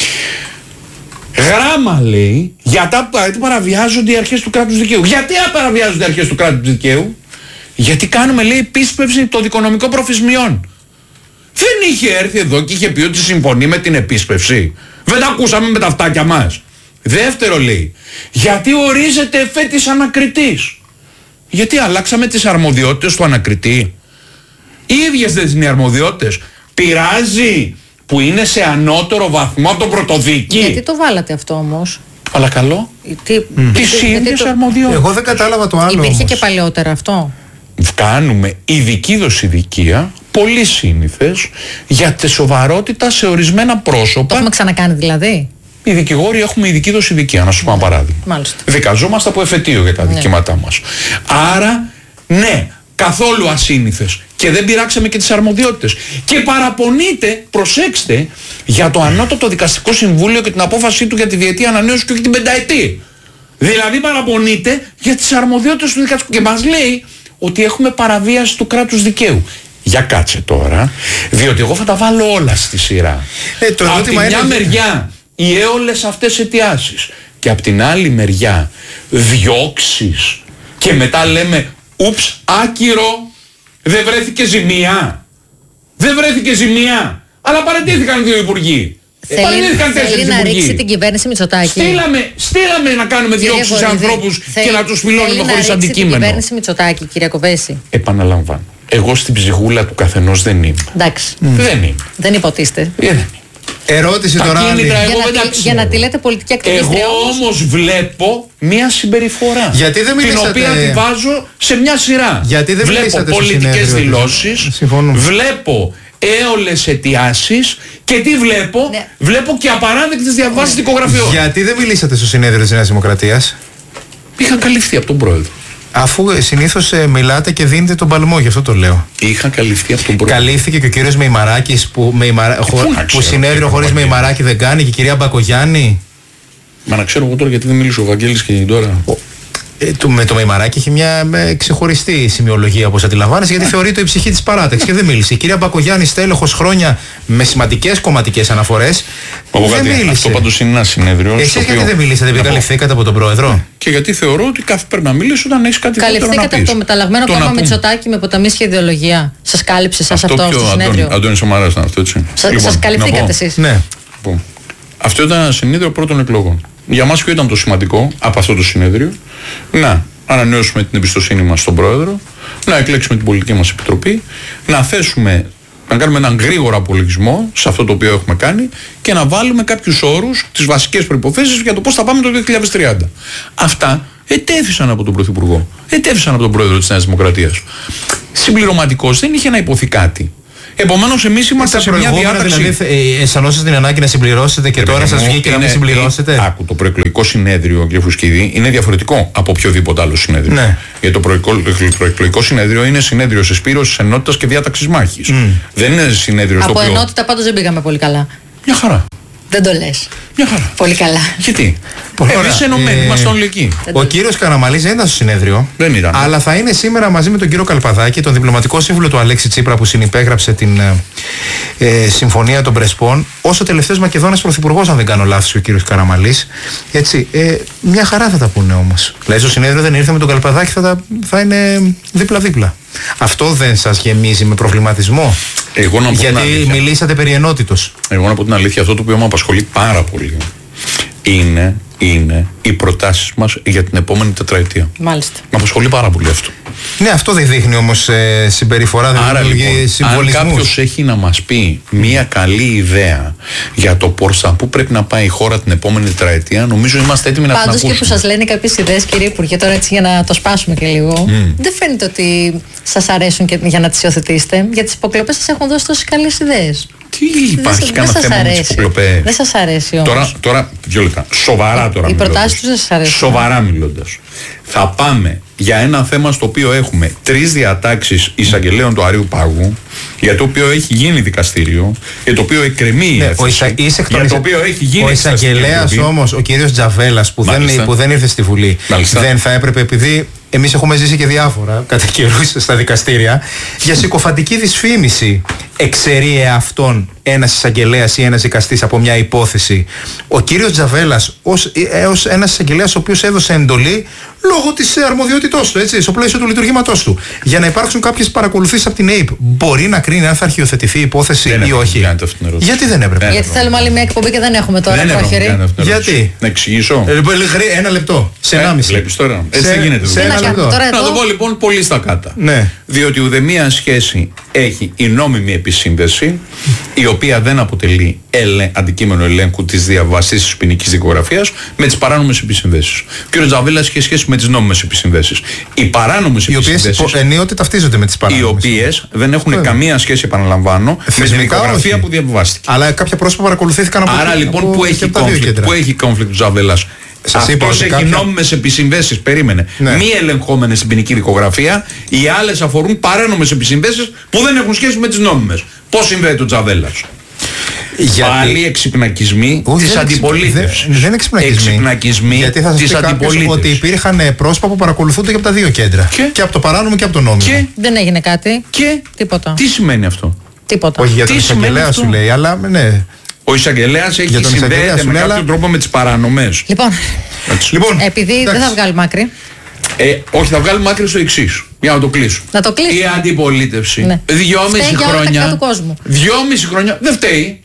Γράμμα λέει για τα που παραβιάζονται οι αρχές του κράτους δικαίου. Γιατί παραβιάζονται οι αρχές του κράτους δικαίου? Γιατί κάνουμε, λέει, επίσπευση των δικονομικών προφησμιών. Δεν είχε έρθει εδώ και είχε πει ότι συμφωνεί με την επίσπευση? Δεν τα ακούσαμε με τα αυτάκια μας? Δεύτερο λέει, γιατί ορίζεται εφέτης ανακριτής? Γιατί αλλάξαμε τις αρμοδιότητες του ανακριτή? Οι ίδιες δεν είναι οι αρμοδιότητες. Πειράζει που είναι σε ανώτερο βαθμό από τον πρωτοδίκη? Γιατί το βάλατε αυτό όμως? Αλλά καλό. Τι, mm. Τις ίδιες το... αρμοδιότητες. Εγώ δεν κατάλαβα το άλλο. Υπήρχε όμως. και παλαιότερα αυτό. Κάνουμε ειδική δοσηδικία, πολύ σύνηθες, για τη σοβαρότητα σε ορισμένα πρόσωπα. Το έχουμε ξανακάνει δηλαδή? Οι δικηγόροι έχουμε ειδική δοσηδικία, να σου πω ένα παράδειγμα. Μάλιστα. Δικαζόμαστε από εφετείο για τα δικήματά μας. Άρα, ναι, καθόλου ασύνηθες. Και δεν πειράξαμε και τις αρμοδιότητες. Και παραπονείται, προσέξτε, για το ανώτατο δικαστικό συμβούλιο και την απόφασή του για τη διετή ανανέωση και όχι την πενταετή. Δηλαδή παραπονείται για τις αρμοδιότητες του δικαστικού και μας λέει ότι έχουμε παραβίαση του κράτους δικαίου. Για κάτσε τώρα, διότι εγώ θα τα βάλω όλα στη σειρά. Ε, το από τη μια είναι... μεριά οι έολες αυτές αιτιάσεις και από την άλλη μεριά διώξεις και μετά λέμε ούψ, άκυρο, δεν βρέθηκε ζημία. Δεν βρέθηκε ζημία. Αλλά παραιτήθηκαν δύο υπουργοί. Θέλει, θέλει να ρίξει την κυβέρνηση Μητσοτάκη. Στείλαμε, στείλαμε να κάνουμε διώξεις σε ανθρώπους και να τους φιλώνουμε χωρίς αντικείμενο. Την κυβέρνηση Μητσοτάκη, κυρία Κοβέση. Επαναλαμβάνω. Εγώ στην ψυχούλα του καθενός δεν είμαι. Εντάξει. Mm. Δεν είμαι. Δεν υποτίστε. Δεν Ερώτηση τώρα άλλη. Για, να, για να τη λέτε πολιτική ακτιβίστρια. Εγώ όμως βλέπω μια συμπεριφορά. Γιατί δεν μιλήσατε... την οποία τη βάζω σε μια σειρά. Γιατί δεν βλέπω πολιτικές δηλώσεις. Βλέπω έολες αιτιάσεις και τι βλέπω, ναι. Βλέπω και απαράδεκτες διαβάσεις δικογραφιών. Γιατί δεν μιλήσατε στο συνέδριο της Νέας Δημοκρατίας? Είχαν καλυφθεί από τον πρόεδρο. Αφού συνήθως ε, μιλάτε και δίνετε τον παλμό, γι' αυτό το λέω. Είχα καλυφθεί από τον πρόεδρο. Καλύφθηκε και ο κύριος Μεϊμαράκης που, Μεϊμαρα... χω... που συνέδριο χωρίς Μεϊμαράκη δεν κάνει, και η κυρία Μπακογιάννη. Μα να ξέρω εγώ τώρα γιατί δεν μίλησε ο Βαγγέλης και τώρα. Ο... Ε, το, με το Μεϊμαράκη έχει μια ε, ξεχωριστή σημειολογία, όπως αντιλαμβάνεσαι, γιατί θεωρείται η ψυχή της παράταξης και δεν μίλησε. Η κυρία Μπακογιάννη, στέλεχος χρόνια με σημαντικές κομματικές αναφορές, δεν κάτι, μίλησε. Αυτό πάντως είναι ένα συνέδριο. Εσείς γιατί οποίο... δεν μιλήσατε, επειδή καλυφθήκατε από τον πρόεδρο? Και γιατί θεωρώ ότι κάθε πρέπει να μιλήσει όταν έχεις κάτι τέτοιο να πεις. Καλυφθήκατε από το μεταλλαγμένο κόμμα Μητσοτάκη με ποταμίσια ιδεολογία. Σας κάλυψε σας αυτό, αυτό στο συνέδριο? Αντώνης Σαμαράς ήταν αυτό, έτσι. Σας καλυφθήκατε εσείς? Ναι. Αυτό ήταν ένα συνέδριο πρώτων εκλογών. Για μας ποιο ήταν το σημαντικό από αυτό το συνέδριο? Να ανανεώσουμε την εμπιστοσύνη μας στον πρόεδρο, να εκλέξουμε την πολιτική μας επιτροπή, να θέσουμε, να κάνουμε έναν γρήγορο απολογισμό σε αυτό το οποίο έχουμε κάνει και να βάλουμε κάποιους όρους, τις βασικές προϋποθέσεις για το πώς θα πάμε το δύο χιλιάδες τριάντα. Αυτά ετέθησαν από τον Πρωθυπουργό, ετέθησαν από τον πρόεδρο της Νέας Δημοκρατίας. Συμπληρωματικός δεν είχε να υποθεί κάτι. Επομένως, εμείς είμαστε σε μια διάταξη. Δηλαδή, αισθανόσαστε την ανάγκη να συμπληρώσετε και τώρα σας βγήκε να μην συμπληρώσετε? Άκου, το προεκλογικό συνέδριο, κ. Φουσκίδη, είναι διαφορετικό από οποιοδήποτε άλλο συνέδριο. Ναι. Γιατί το προεκλογικό συνέδριο είναι συνέδριο συσπήρωσης, ενότητας και διάταξης μάχης. Mm. Δεν είναι συνέδριο στο οποίο. Από οποίο... ενότητα πάντως δεν πήγαμε πολύ καλά. Μια χαρά. Δεν το λες. Μια χαρά. Πολύ καλά. Γιατί? Εμείς ενωμένοι, ε, είμαστε όλοι εκεί. Ο κύριος Καραμανλής δεν ήταν στο συνέδριο. Δεν ήταν. Αλλά θα είναι σήμερα μαζί με τον κύριο Καλπαδάκη, τον διπλωματικό σύμβουλο του Αλέξη Τσίπρα που συνυπέγραψε την ε, συμφωνία των Πρεσπών, ως ο τελευταίος Μακεδόνας πρωθυπουργός, αν δεν κάνω λάθος, ο κύριος Καραμανλής. Έτσι, ε, μια χαρά θα τα πούνε όμως. Δηλαδή, στο συνέδριο δεν ήρθε με τον Καλπαδάκη, θα, τα, θα είναι δίπλα-δίπλα. Αυτό δεν σας γεμίζει με προβληματισμό? Εγώ να πω γιατί μιλήσατε περί ενότητος. Εγώ να πω την αλήθεια, αυτό το οποίο με απασχολεί πάρα πολύ είναι, είναι οι προτάσεις μας για την επόμενη τετραετία. Μάλιστα. Με απασχολεί πάρα πολύ αυτό. Ναι, αυτό δεν δείχνει όμως ε, συμπεριφορά, δεν Άρα, δείχνει λοιπόν, συμβολισμούς. Αν κάποιος έχει να μας πει μια καλή ιδέα για το προς πού πρέπει να πάει η χώρα την επόμενη τετραετία, νομίζω είμαστε έτοιμοι να την ακούσουμε. Πάντως και που σας λένε κάποιες ιδέες, κύριε Υπουργέ, τώρα έτσι για να το σπάσουμε και λίγο, mm. δεν φαίνεται ότι σας αρέσουν και για να τις υιοθετήσετε. Για τις υποκλοπές σας έχουν δώσει τόσες καλές ιδέες. Τι υπάρχει κανένα θέμα με τις υποκλοπές? Δεν σας αρέσει όμως. Τώρα, τώρα δύο λεπτά. Σοβαρά τώρα. Οι προτάσεις τους δεν σας αρέσουν. Σοβαρά μιλώντας. Θα πάμε για ένα θέμα στο οποίο έχουμε τρεις διατάξεις εισαγγελέων του Αρείου Πάγου, για το οποίο έχει γίνει δικαστήριο, για το οποίο εκκρεμεί η έφεση, για το οποίο έχει γίνει. Ο εισαγγελέας όμως, ο κύριος Τζαβέλας, που δεν, που δεν ήρθε στη Βουλή, Μάλιστα. δεν θα έπρεπε, επειδή εμείς έχουμε ζήσει και διάφορα κατά καιρούς στα δικαστήρια, για συκοφαντική δυσφήμιση εξαιρεί εαυτόν ένας εισαγγελέας ή ένας δικαστής από μια υπόθεση? Ο κύριος Τζαβέλας, ως, ως ένας εισαγγελέας ο οποίος έδωσε εντολή λόγω της αρμοδιότητός του, έτσι, στο πλαίσιο του λειτουργήματός του, για να υπάρξουν κάποιες παρακολουθήσεις από την ΕΙΠ, μπορεί να κρίνει αν θα αρχιοθετηθεί η υπόθεση δεν ή όχι? Γιατί δεν έπρεπε? Γιατί θέλουμε άλλη μια εκπομπή και δεν έχουμε τώρα προχειρή. Γιατί? Να εξηγήσω. Ε, ένα λεπτό. Σε ενάμιση. Βλέπεις τώρα. Έτσι δεν γίνεται. Σε ένα λεπτό. Να το πω λοιπόν πολύ στα κάτω. Ναι. Διότι ουδεμία σχέση έχει η νόμιμη επισύνδεση, η οποία δεν αποτελεί ελε, αντικείμενο ελέγχου της διαβασής της ποινικής δικογραφίας, με τις παράνομες επισυνδέσεις. Ο κ. Τζαβέλας έχει σχέση με τις νόμιμες επισυνδέσεις. Οι παράνομες επισυνδέσεις, οι οποίες ενίοτε ταυτίζονται με τις παράνομες, οι οποίες δεν έχουν Φέβαια. καμία σχέση, επαναλαμβάνω, με την δικογραφία που διαβάστηκε. Αλλά κάποια πρόσωπα παρακολουθήθηκαν από. Άρα λοιπόν από που, έχει conflict, που έχει conflict του Τζαβέλας? Αυτός έχει κάποια... νόμιμες επισυνδέσεις, περίμενε, ναι. μη ελεγχόμενες στην ποινική δικογραφία. Οι άλλες αφορούν παράνομες επισυνδέσεις που δεν έχουν σχέση με τις νόμιμες. Πώς συνδέεται ο Τζαβέλας? Γιατί... Πάλι εξυπνακισμοί της αντιπολίτευσης. Δεν, δεν είναι εξυπνακισμοί. Εξυπνακισμοί γιατί θα σας της αντιπολίτευσης. Ότι υπήρχαν πρόσωπα που παρακολουθούνται και από τα δύο κέντρα. Και, και από το παράνομο και από το νόμιμο. Και δεν έγινε κάτι. Και τίποτα. Τι σημαίνει αυτό? Τίποτα. Όχι για τον εισαγγελέα σου λέει, αλλά ναι. Ο εισαγγελέας έχει συνδέεται με κάποιο αλλά... τρόπο με τις παράνομες. Λοιπόν, λοιπόν επειδή εντάξει. δεν θα βγάλουμε άκρη. Ε, όχι, θα βγάλουμε άκρη στο εξής. Για να το κλείσω. Να το κλείσω. Η αντιπολίτευση. Ναι. Δυόμιση χρόνια. Δυόμιση χρόνια δεν φταίει.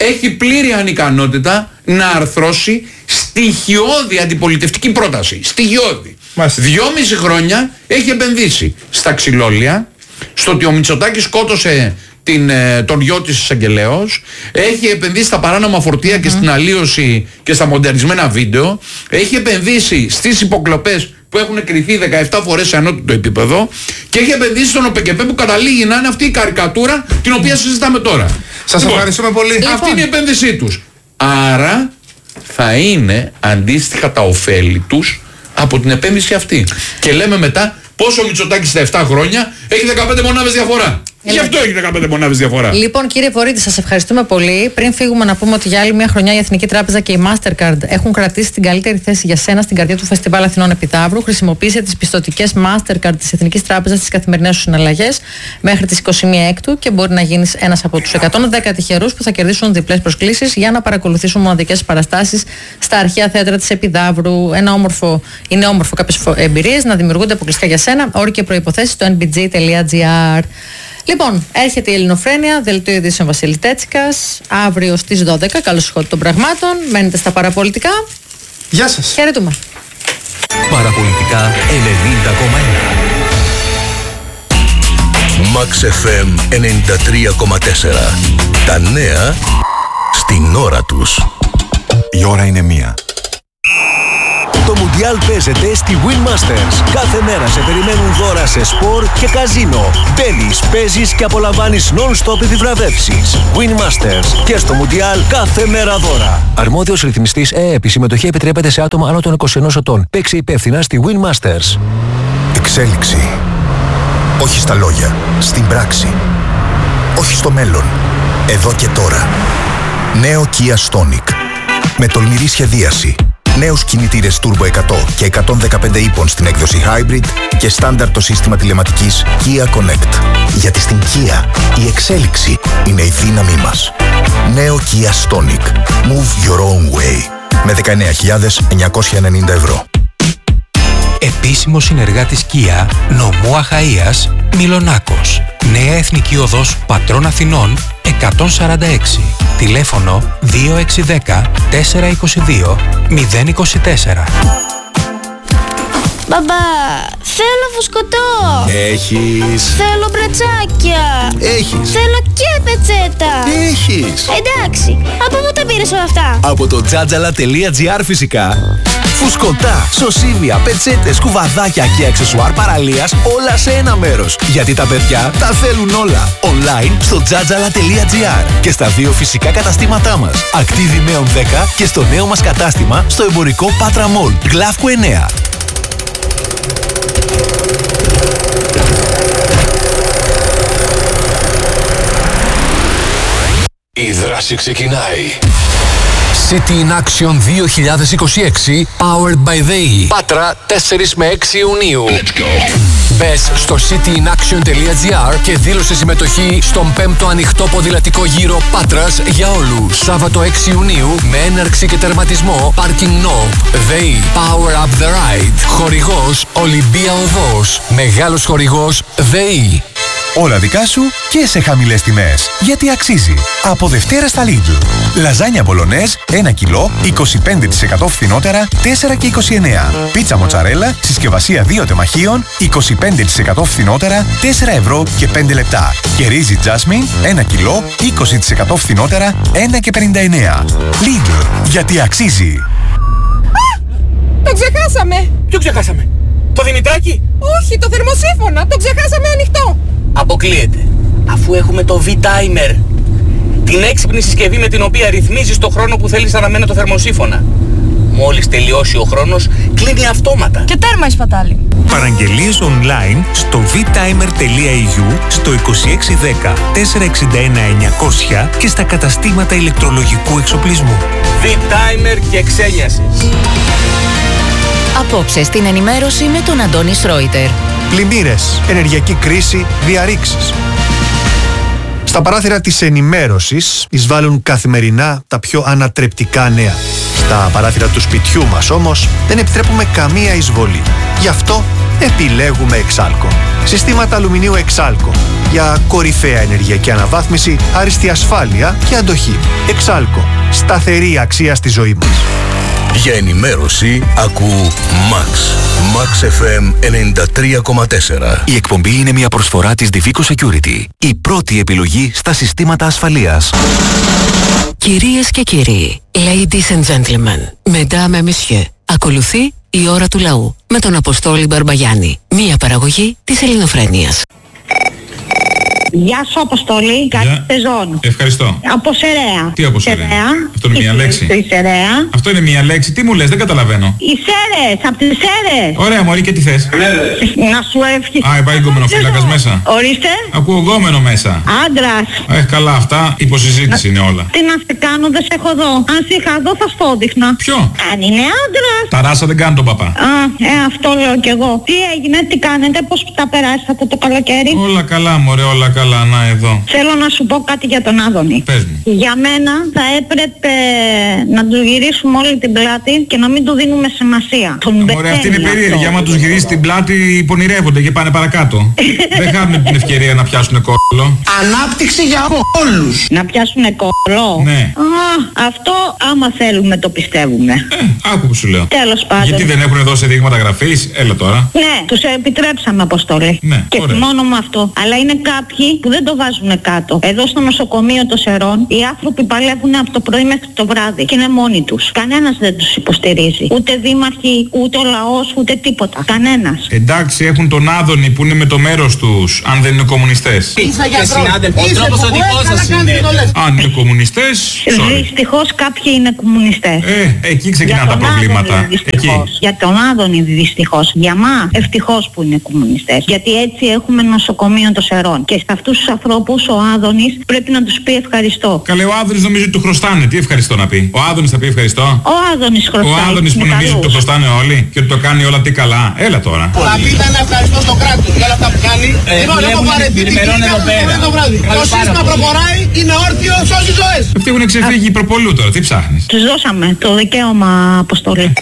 έχει πλήρη ανικανότητα να αρθρώσει στοιχειώδη αντιπολιτευτική πρόταση. Στοιχειώδη. Μάλιστα. Δυόμιση χρόνια έχει επενδύσει στα ξυλόλια, στο ότι ο Μητσοτάκης σκότωσε την, τον γιο της εισαγγελέως, έχει επενδύσει στα παράνομα φορτία mm-hmm. και στην αλλίωση και στα μοντερνισμένα βίντεο, έχει επενδύσει στις υποκλοπές που έχουν κρυθεί δεκαεπτά φορές σε ανώτατο επίπεδο και έχει επενδύσει στον ΟΠΕΚΕΠΕ που καταλήγει να είναι αυτή η καρικατούρα την οποία συζητάμε τώρα. Σας λοιπόν, ευχαριστούμε πολύ. Αυτή λοιπόν. είναι η επένδυσή τους. Άρα θα είναι αντίστοιχα τα ωφέλη τους από την επένδυση αυτή. Και λέμε μετά πόσο ο Μητσοτάκης στα επτά χρόνια έχει δεκαπέντε μονάδες διαφορά. Γι' αυτό έχει δεκαπέντε μονάδες διαφορά. Λοιπόν, κύριε Βορίδη, σας ευχαριστούμε πολύ. Πριν φύγουμε, να πούμε ότι για άλλη μια χρονιά η Εθνική Τράπεζα και η Mastercard έχουν κρατήσει την καλύτερη θέση για σένα στην καρδιά του Φεστιβάλ Αθηνών Επιδαύρου. Χρησιμοποίησε τις πιστωτικές Mastercard της Εθνικής Τράπεζας στις καθημερινές σου συναλλαγές μέχρι τις είκοσι μία Έκτου και μπορεί να γίνεις ένας από τους εκατόν δέκα τυχερούς που θα κερδίσουν διπλές προσκλήσεις για να παρακολουθήσουν μοναδικές παραστάσεις στα αρχαία θέατρα της Επιδαύρου. Ένα όμορφο, είναι όμορφο κάποιες εμπειρίες να δημιουργούνται αποκλειστικά για σένα. Όροι και προϋποθέσεις στο εν μπι τζι τελεία τζι άρ. Λοιπόν, έρχεται η Ελληνοφρένεια, δελτίο ειδήσεων Βασίλη Τέτσικας, αύριο στις δώδεκα. Καλώς σχόλιο των πραγμάτων. Μένετε στα παραπολιτικά. Γεια σας. Χαιρετούμε. Παραπολιτικά ενενήντα κόμμα ένα. Max εφ εμ ενενήντα τρία κόμμα τέσσερα. Τα νέα στην ώρα τους. Η ώρα είναι μία. Το Μουντιάλ παίζεται στη Win Masters. Κάθε μέρα σε περιμένουν δώρα σε σπορ και καζίνο. Μπαίνεις, παίζεις και απολαμβάνεις non-stop επιβραβεύσεις. Win Masters. Και στο Μουντιάλ κάθε μέρα δώρα. Αρμόδιος ρυθμιστής ΕΕΠ. Η συμμετοχή επιτρέπεται σε άτομα άνω των είκοσι ενός ετών. Παίξε υπεύθυνα στη Win Masters. Εξέλιξη. Όχι στα λόγια, στην πράξη. Όχι στο μέλλον. Εδώ και τώρα. Νέο Kia Stonic. Με τολμηρή σχεδίαση. Νέους κινητήρες Turbo εκατό και εκατόν δεκαπέντε ύπων στην έκδοση Hybrid και στάνταρ το σύστημα τηλεματικής Kia Connect. Γιατί στην Kia η εξέλιξη είναι η δύναμή μας. Νέο Kia Stonic. Move your own way. Με δεκαεννέα χιλιάδες εννιακόσια ενενήντα ευρώ. Επίσημος συνεργάτης Kia, νομού Αχαΐας, Μιλονάκος. Νέα Εθνική Οδός Πατρών Αθηνών εκατόν σαράντα έξι. Τηλέφωνο δύο έξι ένα μηδέν τέσσερα είκοσι δύο μηδέν είκοσι τέσσερα. Μπαμπά, θέλω φουσκωτό. Έχεις. Θέλω μπρατσάκια. Έχεις. Θέλω και πετσέτα. Έχεις. Εντάξει, από πού τα πήρες όλα αυτά? Από το τζάτζαλα τελεία τζι άρ φυσικά. Φουσκωτά, σωσίβια, πετσέτες, κουβαδάκια και αξεσουάρ παραλίας όλα σε ένα μέρος. Γιατί τα παιδιά τα θέλουν όλα. Online στο τζάτζαλα τελεία τζι άρ και στα δύο φυσικά καταστήματά μας. Ακτίβη Νέων δέκα και στο νέο μας κατάστημα στο εμπορικό Πάτρα Μολ, Γλαύκο εννέα. Η δράση ξεκινάει. City in Action δύο χιλιάδες είκοσι έξι Powered by ΔΕΗ. Πάτρα τέσσερις με έξι Ιουνίου. Let's go. Μπες στο city in action τελεία τζι άρ και δήλωσε συμμετοχή στον πέμπτο ανοιχτό ποδηλατικό γύρο Πάτρας για όλους. Σάββατο έξι Ιουνίου με έναρξη και τερματισμό Parking Nope. ΔΕΗ. Power up the ride. Χορηγός Ολυμπία Οδός. Μεγάλος χορηγός ΔΕΗ. Όλα δικά σου και σε χαμηλές τιμές. Γιατί αξίζει. Από Δευτέρα στα Lidl. Λαζάνια μπολονές ένα κιλό είκοσι πέντε τοις εκατό φθηνότερα τέσσερα και είκοσι εννέα. Πίτσα μοτσαρέλα συσκευασία δύο τεμαχίων είκοσι πέντε τοις εκατό φθηνότερα τέσσερα ευρώ και πέντε λεπτά. Και ρύζι Jasmine ένα κιλό είκοσι τοις εκατό φθηνότερα ένα και πενήντα εννέα. Lidl. Γιατί αξίζει. Α! Το ξεχάσαμε! Ποιο ξεχάσαμε? Το Δημητράκι? Όχι, το θερμοσύφωνα. Το ξεχάσαμε ανοιχτό. Αποκλείεται. Αφού έχουμε το V-Timer. Την έξυπνη συσκευή με την οποία ρυθμίζεις το χρόνο που θέλεις αναμένα το θερμοσύφωνα. Μόλις τελειώσει ο χρόνος, κλείνει αυτόματα. Και τέρμα η σπατάλη. Παραγγελίες online στο βι τάιμερ τελεία ι γιου, στο είκοσι έξι δέκα τετρακόσια εξήντα ένα εννιακόσια και στα καταστήματα ηλεκτρολογικού εξοπλισμού. V-Timer και ξένιασες. Απόψε στην ενημέρωση με τον Αντώνη Σρόιτερ. Πλημμύρες, ενεργειακή κρίση, διαρρήξεις. Στα παράθυρα της ενημέρωσης εισβάλλουν καθημερινά τα πιο ανατρεπτικά νέα. Στα παράθυρα του σπιτιού μας όμως δεν επιτρέπουμε καμία εισβολή. Γι' αυτό επιλέγουμε Εξάλκο. Συστήματα αλουμινίου Εξάλκο για κορυφαία ενεργειακή αναβάθμιση, άριστη ασφάλεια και αντοχή. Εξάλκο. Σταθερή αξία στη ζωή μας. Για ενημέρωση ακού Max. Max εφ εμ ενενήντα τρία κόμμα τέσσερα. Η εκπομπή είναι μια προσφορά της Divico Security. Η πρώτη επιλογή στα συστήματα ασφαλείας. Κυρίες και κύριοι, ladies and gentlemen, mesdames et messieurs, ακολουθεί η ώρα του λαού με τον Αποστόλη Μπαρμπαγιάννη. Μια παραγωγή της Ελληνοφρένειας. Γεια σου, Αποστολή. Καλή σεζόν. Ευχαριστώ. Από Σεραία. Τι από Σεραία? Αυτό είναι μια λέξη. Αυτό είναι μια λέξη. Τι μου λες, δεν καταλαβαίνω. Οι Σέρες, από τις Σέρες. Ωραία, μωρή, και τι θες? Να σου εύχει. Α, υπάρχει γκομενοφύλακας μέσα. Ορίστε. Ακούω γκόμενο μέσα. Άντρας. Ε, καλά, αυτά υποσυζήτηση είναι όλα. Τι να σε κάνω, δεν σε έχω δω. Αν σε είχα δω θα στο δείχνα. Ποιο? Αν είναι άντρας. Τα ράσα δεν κάνουν τον παπά. Α, ε, αυτό λέω κι εγώ. Τι έγινε, τι κάνετε, πώς τα περάσατε το καλοκαίρι? Όλα καλά, μωρέ, όλα καλά, να εδώ. Θέλω να σου πω κάτι για τον Άδωνη. Πες μου. Για μένα θα έπρεπε να του γυρίσουμε όλη την πλάτη και να μην του δίνουμε σημασία. Ωραία, αυτή είναι περίεργη. Άμα τους γυρίσει την πλάτη, πονηρεύονται και πάνε παρακάτω. Δεν χάνουν την ευκαιρία να πιάσουν κόλλο. Ανάπτυξη για όλους. Να πιάσουν κόλλο. Ναι. Α, αυτό άμα θέλουμε το πιστεύουμε. Ε, άκου που σου λέω. Τέλος πάντων. Γιατί δεν έχουν δώσει δείγματα γραφής, έλα τώρα. Ναι, τους επιτρέψαμε, Αποστολή. Ναι, και ωραία. μόνο με αυτό. Αλλά είναι κάποιοι που δεν το βάζουν κάτω. Εδώ στο νοσοκομείο των Σερών οι άνθρωποι παλεύουν από το πρωί μέχρι το βράδυ και είναι μόνοι τους. Κανένας δεν τους υποστηρίζει. Ούτε δήμαρχοι, ούτε ο λαός, ούτε τίποτα. Κανένας. Εντάξει, έχουν τον Άδωνη που είναι με το μέρος τους, αν δεν είναι κομμουνιστές. Είσαι γιατρός. Ο τρόπος ο δικός σας είναι. Αν είναι κομμουνιστές, sorry. Δυστυχώς κάποιοι είναι κομμουνιστές. Ε, εκεί ξεκινάνε τα προβλήματα. Εκεί. Για τον Άδωνη δυστυχώς. Για μα ευτυχώς που είναι κομμουνιστές. Γιατί έτσι έχουμε νοσοκομείο των Σερών. Και σε αυτούς τους ανθρώπους ο Άδωνης πρέπει να τους πει ευχαριστώ. Καλέ, ο Άδωνης νομίζει ότι του χρωστάνε. Τι ευχαριστώ να πει? Ο Άδωνης θα πει ευχαριστώ. Ο Άδωνης χρωστάει. Ο Άδωνης που νομίζει ότι το χρωστάνε όλοι και ότι το κάνει όλα τι καλά. Έλα τώρα. Θα πείτε ένα ευχαριστώ στο κράτος για όλα αυτά που κάνει. Λοιπόν, έχω βαρεθεί την κυρία το βράδυ. Το σύστημα προχωράει, είναι όρθιο, σώζει ζωές. Αυτοί έχουν ξεφύγει προπολού τώρα. Τι ψάχνεις? Τους δώσαμε το δικαίωμα, Αποστολή.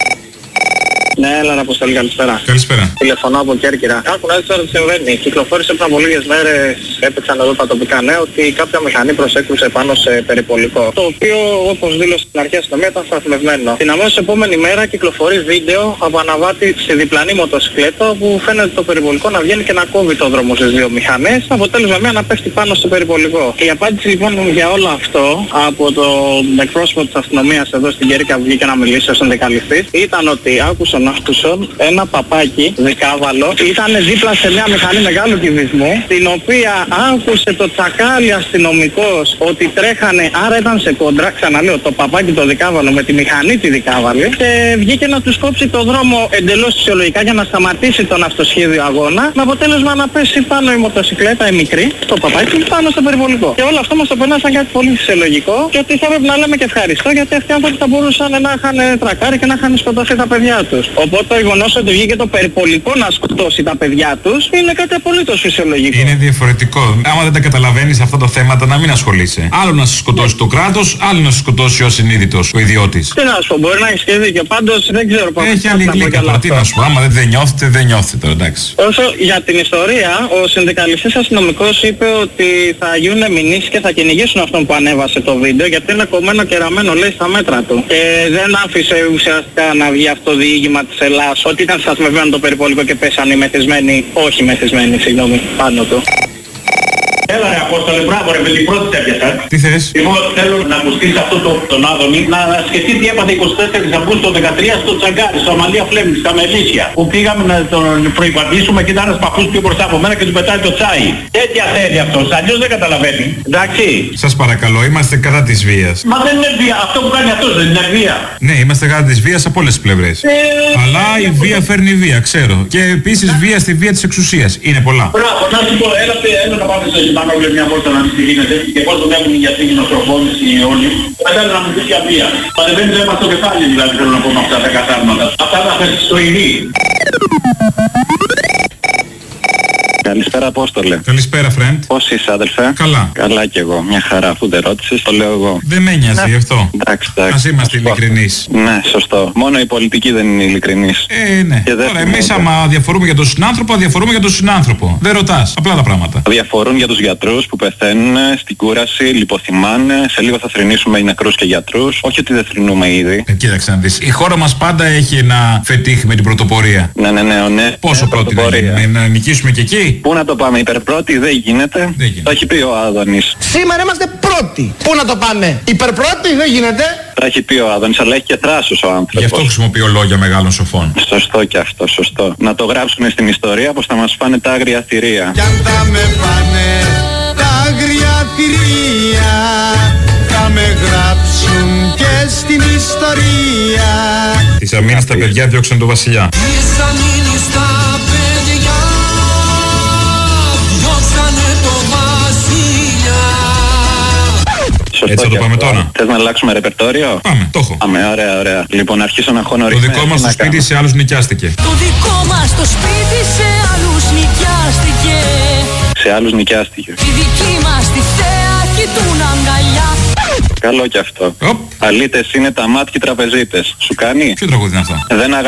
Ναι, έλα να Αποστολή, καλησπέρα. Καλησπέρα. Τηλεφωνώ από Κέρκυρα. Άκου να δεις τώρα τι συμβαίνει. Κυκλοφόρησε πριν από λίγες μέρες, έπαιξαν εδώ τα τοπικά νέα, ότι κάποια μηχανή προσέκρουσε πάνω σε περιπολικό. Το οποίο, όπως δήλωσε στην αρχή αστυνομία, ήταν σταθμευμένο. Την αμέσως επόμενη μέρα κυκλοφορεί βίντεο από αναβάτη στη διπλανή μοτοσυκλέτα που φαίνεται το περιπολικό να βγαίνει και να κόβει το δρόμο στις δύο μηχανές. Αποτέλεσμα μία να πέφτει πάνω στο περιπολικό. Η απάντηση λοιπόν για όλο αυτό από τον εκπρόσωπο της αστυνομίας εδώ στην Κέρκυρα που βγήκε να μιλήσει ως συνδικαλιστής ήταν ότι άκουσαν άκουσαν ένα παπάκι δικάβαλο ήταν δίπλα σε μια μηχανή μεγάλου κυβισμού την οποία άκουσε το τσακάλι αστυνομικός ότι τρέχανε, άρα ήταν σε κόντρα, ξαναλέω, το παπάκι το δικάβαλο με τη μηχανή τη δικάβαλη και βγήκε να τους κόψει το δρόμο εντελώς φυσιολογικά για να σταματήσει τον αυτοσχέδιο αγώνα με αποτέλεσμα να πέσει πάνω η μοτοσυκλέτα η μικρή, το παπάκι πάνω στο περιβολικό. Και όλο αυτό μας το περνά σαν κάτι πολύ φυσιολογικό και ότι θα πρέπει να λέμε και ευχαριστώ γιατί αυτοί οι άνθρωποι θα μπορούσαν να είχαν τρακάρει και να είχαν σκοτώσει τα παιδιά τους. Οπότε το γεγονός ότι βγήκε το περιπολικό να σκοτώσει τα παιδιά τους είναι κάτι απολύτως φυσιολογικό. Είναι διαφορετικό. Άμα δεν τα καταλαβαίνεις αυτά τα θέματα, να μην ασχολείσαι. Άλλο να σε σκοτώσει το κράτος, άλλο να σε σκοτώσει ο ασυνείδητος, ο ιδιώτης. Τι να σου πω, μπορεί να έχει και δίκιο. Πάντως δεν ξέρω πώς. Έχει άλλη γλύκα τώρα. Τι να σου πω, άμα δεν νιώθετε, δεν νιώθετε τώρα, εντάξει. Όσο για την ιστορία, ο συνδικαλιστής αστυνομικός είπε ότι θα γίνουν μηνύσεις και θα κυνηγήσουν αυτόν που ανέβασε το βίντεο γιατί είναι κομμένο και ραμμένο, λέει, στα μέτρα του. Και δεν άφησε ουσιαστικά να βγει αυτό το διήγημα της Ελλάδας ότι ήταν σταθμευμένο το περιπολικό και πέσανε οι μεθυσμένοι, όχι μεθυσμένοι, συγγνώμη, πάνω του. Έλα ρε Απόστολε, μπράβο ρε, με την πρώτη έπιασα. Τι θες? Λοιπόν, θέλω να ακουστείς αυτό το, τον Άδωνη, να σκεφτεί τι έπαθε εικοστή τέταρτη Αυγούστου το δεκατρία στο Τσαγκάρι, στο Αμαλία Φλέμινγκ, στα Μελίσια. Που πήγαμε να τον προϋπαντήσουμε και ήταν ένας παππούς πιο μπροστά από μένα και του πετάει το τσάι. Τέτοια θέλει αυτός, αλλιώς δεν καταλαβαίνει. Εντάξει. Σας παρακαλώ, είμαστε κατά της βίας. Μα δεν είναι βία, αυτό που κάνει αυτός δεν είναι βία. Ναι, είμαστε κατά της βίας από όλες τις πλευρές. Ε, Αλλά η βία φέρνει βία, ξέρω. Και επίσης βία στη βία της εξουσίας. Είναι πολλά. Μπράβο, να σου πω, έλα, έλα να πάμε σε Πανόλια μια βόλτα να δεις τι γίνεται και πώς τον έχουν οι γιατροί και οι νοσοκόμες οι όλοι. Μετά να μου πεις για βία. Παρεμβαίνει το αίμα στο κεφάλι δηλαδή θέλω να πω με αυτά τα καθάρματα. Αυτά τα θες στο ειδή. Καλησπέρα, Απόστολε. Καλησπέρα, friend. Πώς είσαι, αδελφέ? Καλά. Καλά κι εγώ. Μια χαρά, αφού δεν ρώτησες, το λέω εγώ. Δεν με νοιάζει γι' αυτό. Εντάξει, εντάξει. Ας είμαστε ειλικρινείς. Ναι, σωστό. Μόνο η πολιτική δεν είναι ειλικρινής. Ε, ναι. Τώρα, εμείς άμα διαφορούμε για τον συνάνθρωπο, διαφορούμε για τον συνάνθρωπο. Δεν ρωτάς. Απλά τα πράγματα. Διαφορούν για τους γιατρούς που πεθαίνουν στην κούραση, λιποθυμάνε. Σε λίγο θα θρηνήσουμε οι νεκρούς και γιατρούς. Όχι ότι δεν θρηνούμε ήδη. Ε, κοίταξε να δεις. Η χώρα μας πάντα έχει ένα φετίχ με την πρωτοπορία. Ναι, ναι, ναι, ναι. Πόσο πρώτη να γίνουμε, να νικήσουμε και εκεί? Πού να το πάμε, υπερπρώτη δεν γίνεται. Δεν γίνεται. Το έχει πει ο Άδωνης. Σήμερα είμαστε πρώτοι. Πού να το πάμε, υπερπρώτη δεν γίνεται. Το έχει πει ο Άδωνης, αλλά έχει και θράσος ο άνθρωπος. Γι' αυτό χρησιμοποιώ λόγια μεγάλων σοφών. Σωστό και αυτό, σωστό. Να το γράψουμε στην ιστορία πως θα μας φάνε τα άγρια θηρία. Κι αν θα με φάνε τα άγρια θηρία, θα με γράψουν και στην ιστορία. Τις αμήνες τα παιδιά διώξαν τον βασιλιά. Τις αμήνες τα παιδιά διώξανε τον βασιλιά. Σωστό. Έτσι θα το πάμε αυτό. τώρα. Θες να αλλάξουμε ρεπερτόριο? Πάμε, το έχω. Πάμε, ωραία, ωραία. Λοιπόν, αρχίσω να χώνω Το ρυθμές. δικό μας το σπίτι κάνω. σε άλλους νοικιάστηκε. Το δικό μας το σπίτι σε άλλους νοικιάστηκε. Σε άλλους νοικιάστηκε. Τη δική μας τη θέα κοιτούν αγκαλιά. Καλό κι αυτό. Οπ. Αλήτες είναι τα μάτια τραπεζίτες. Σου κάνει? Ποιο τραγούδι είναι αυτό? Δεν αγα...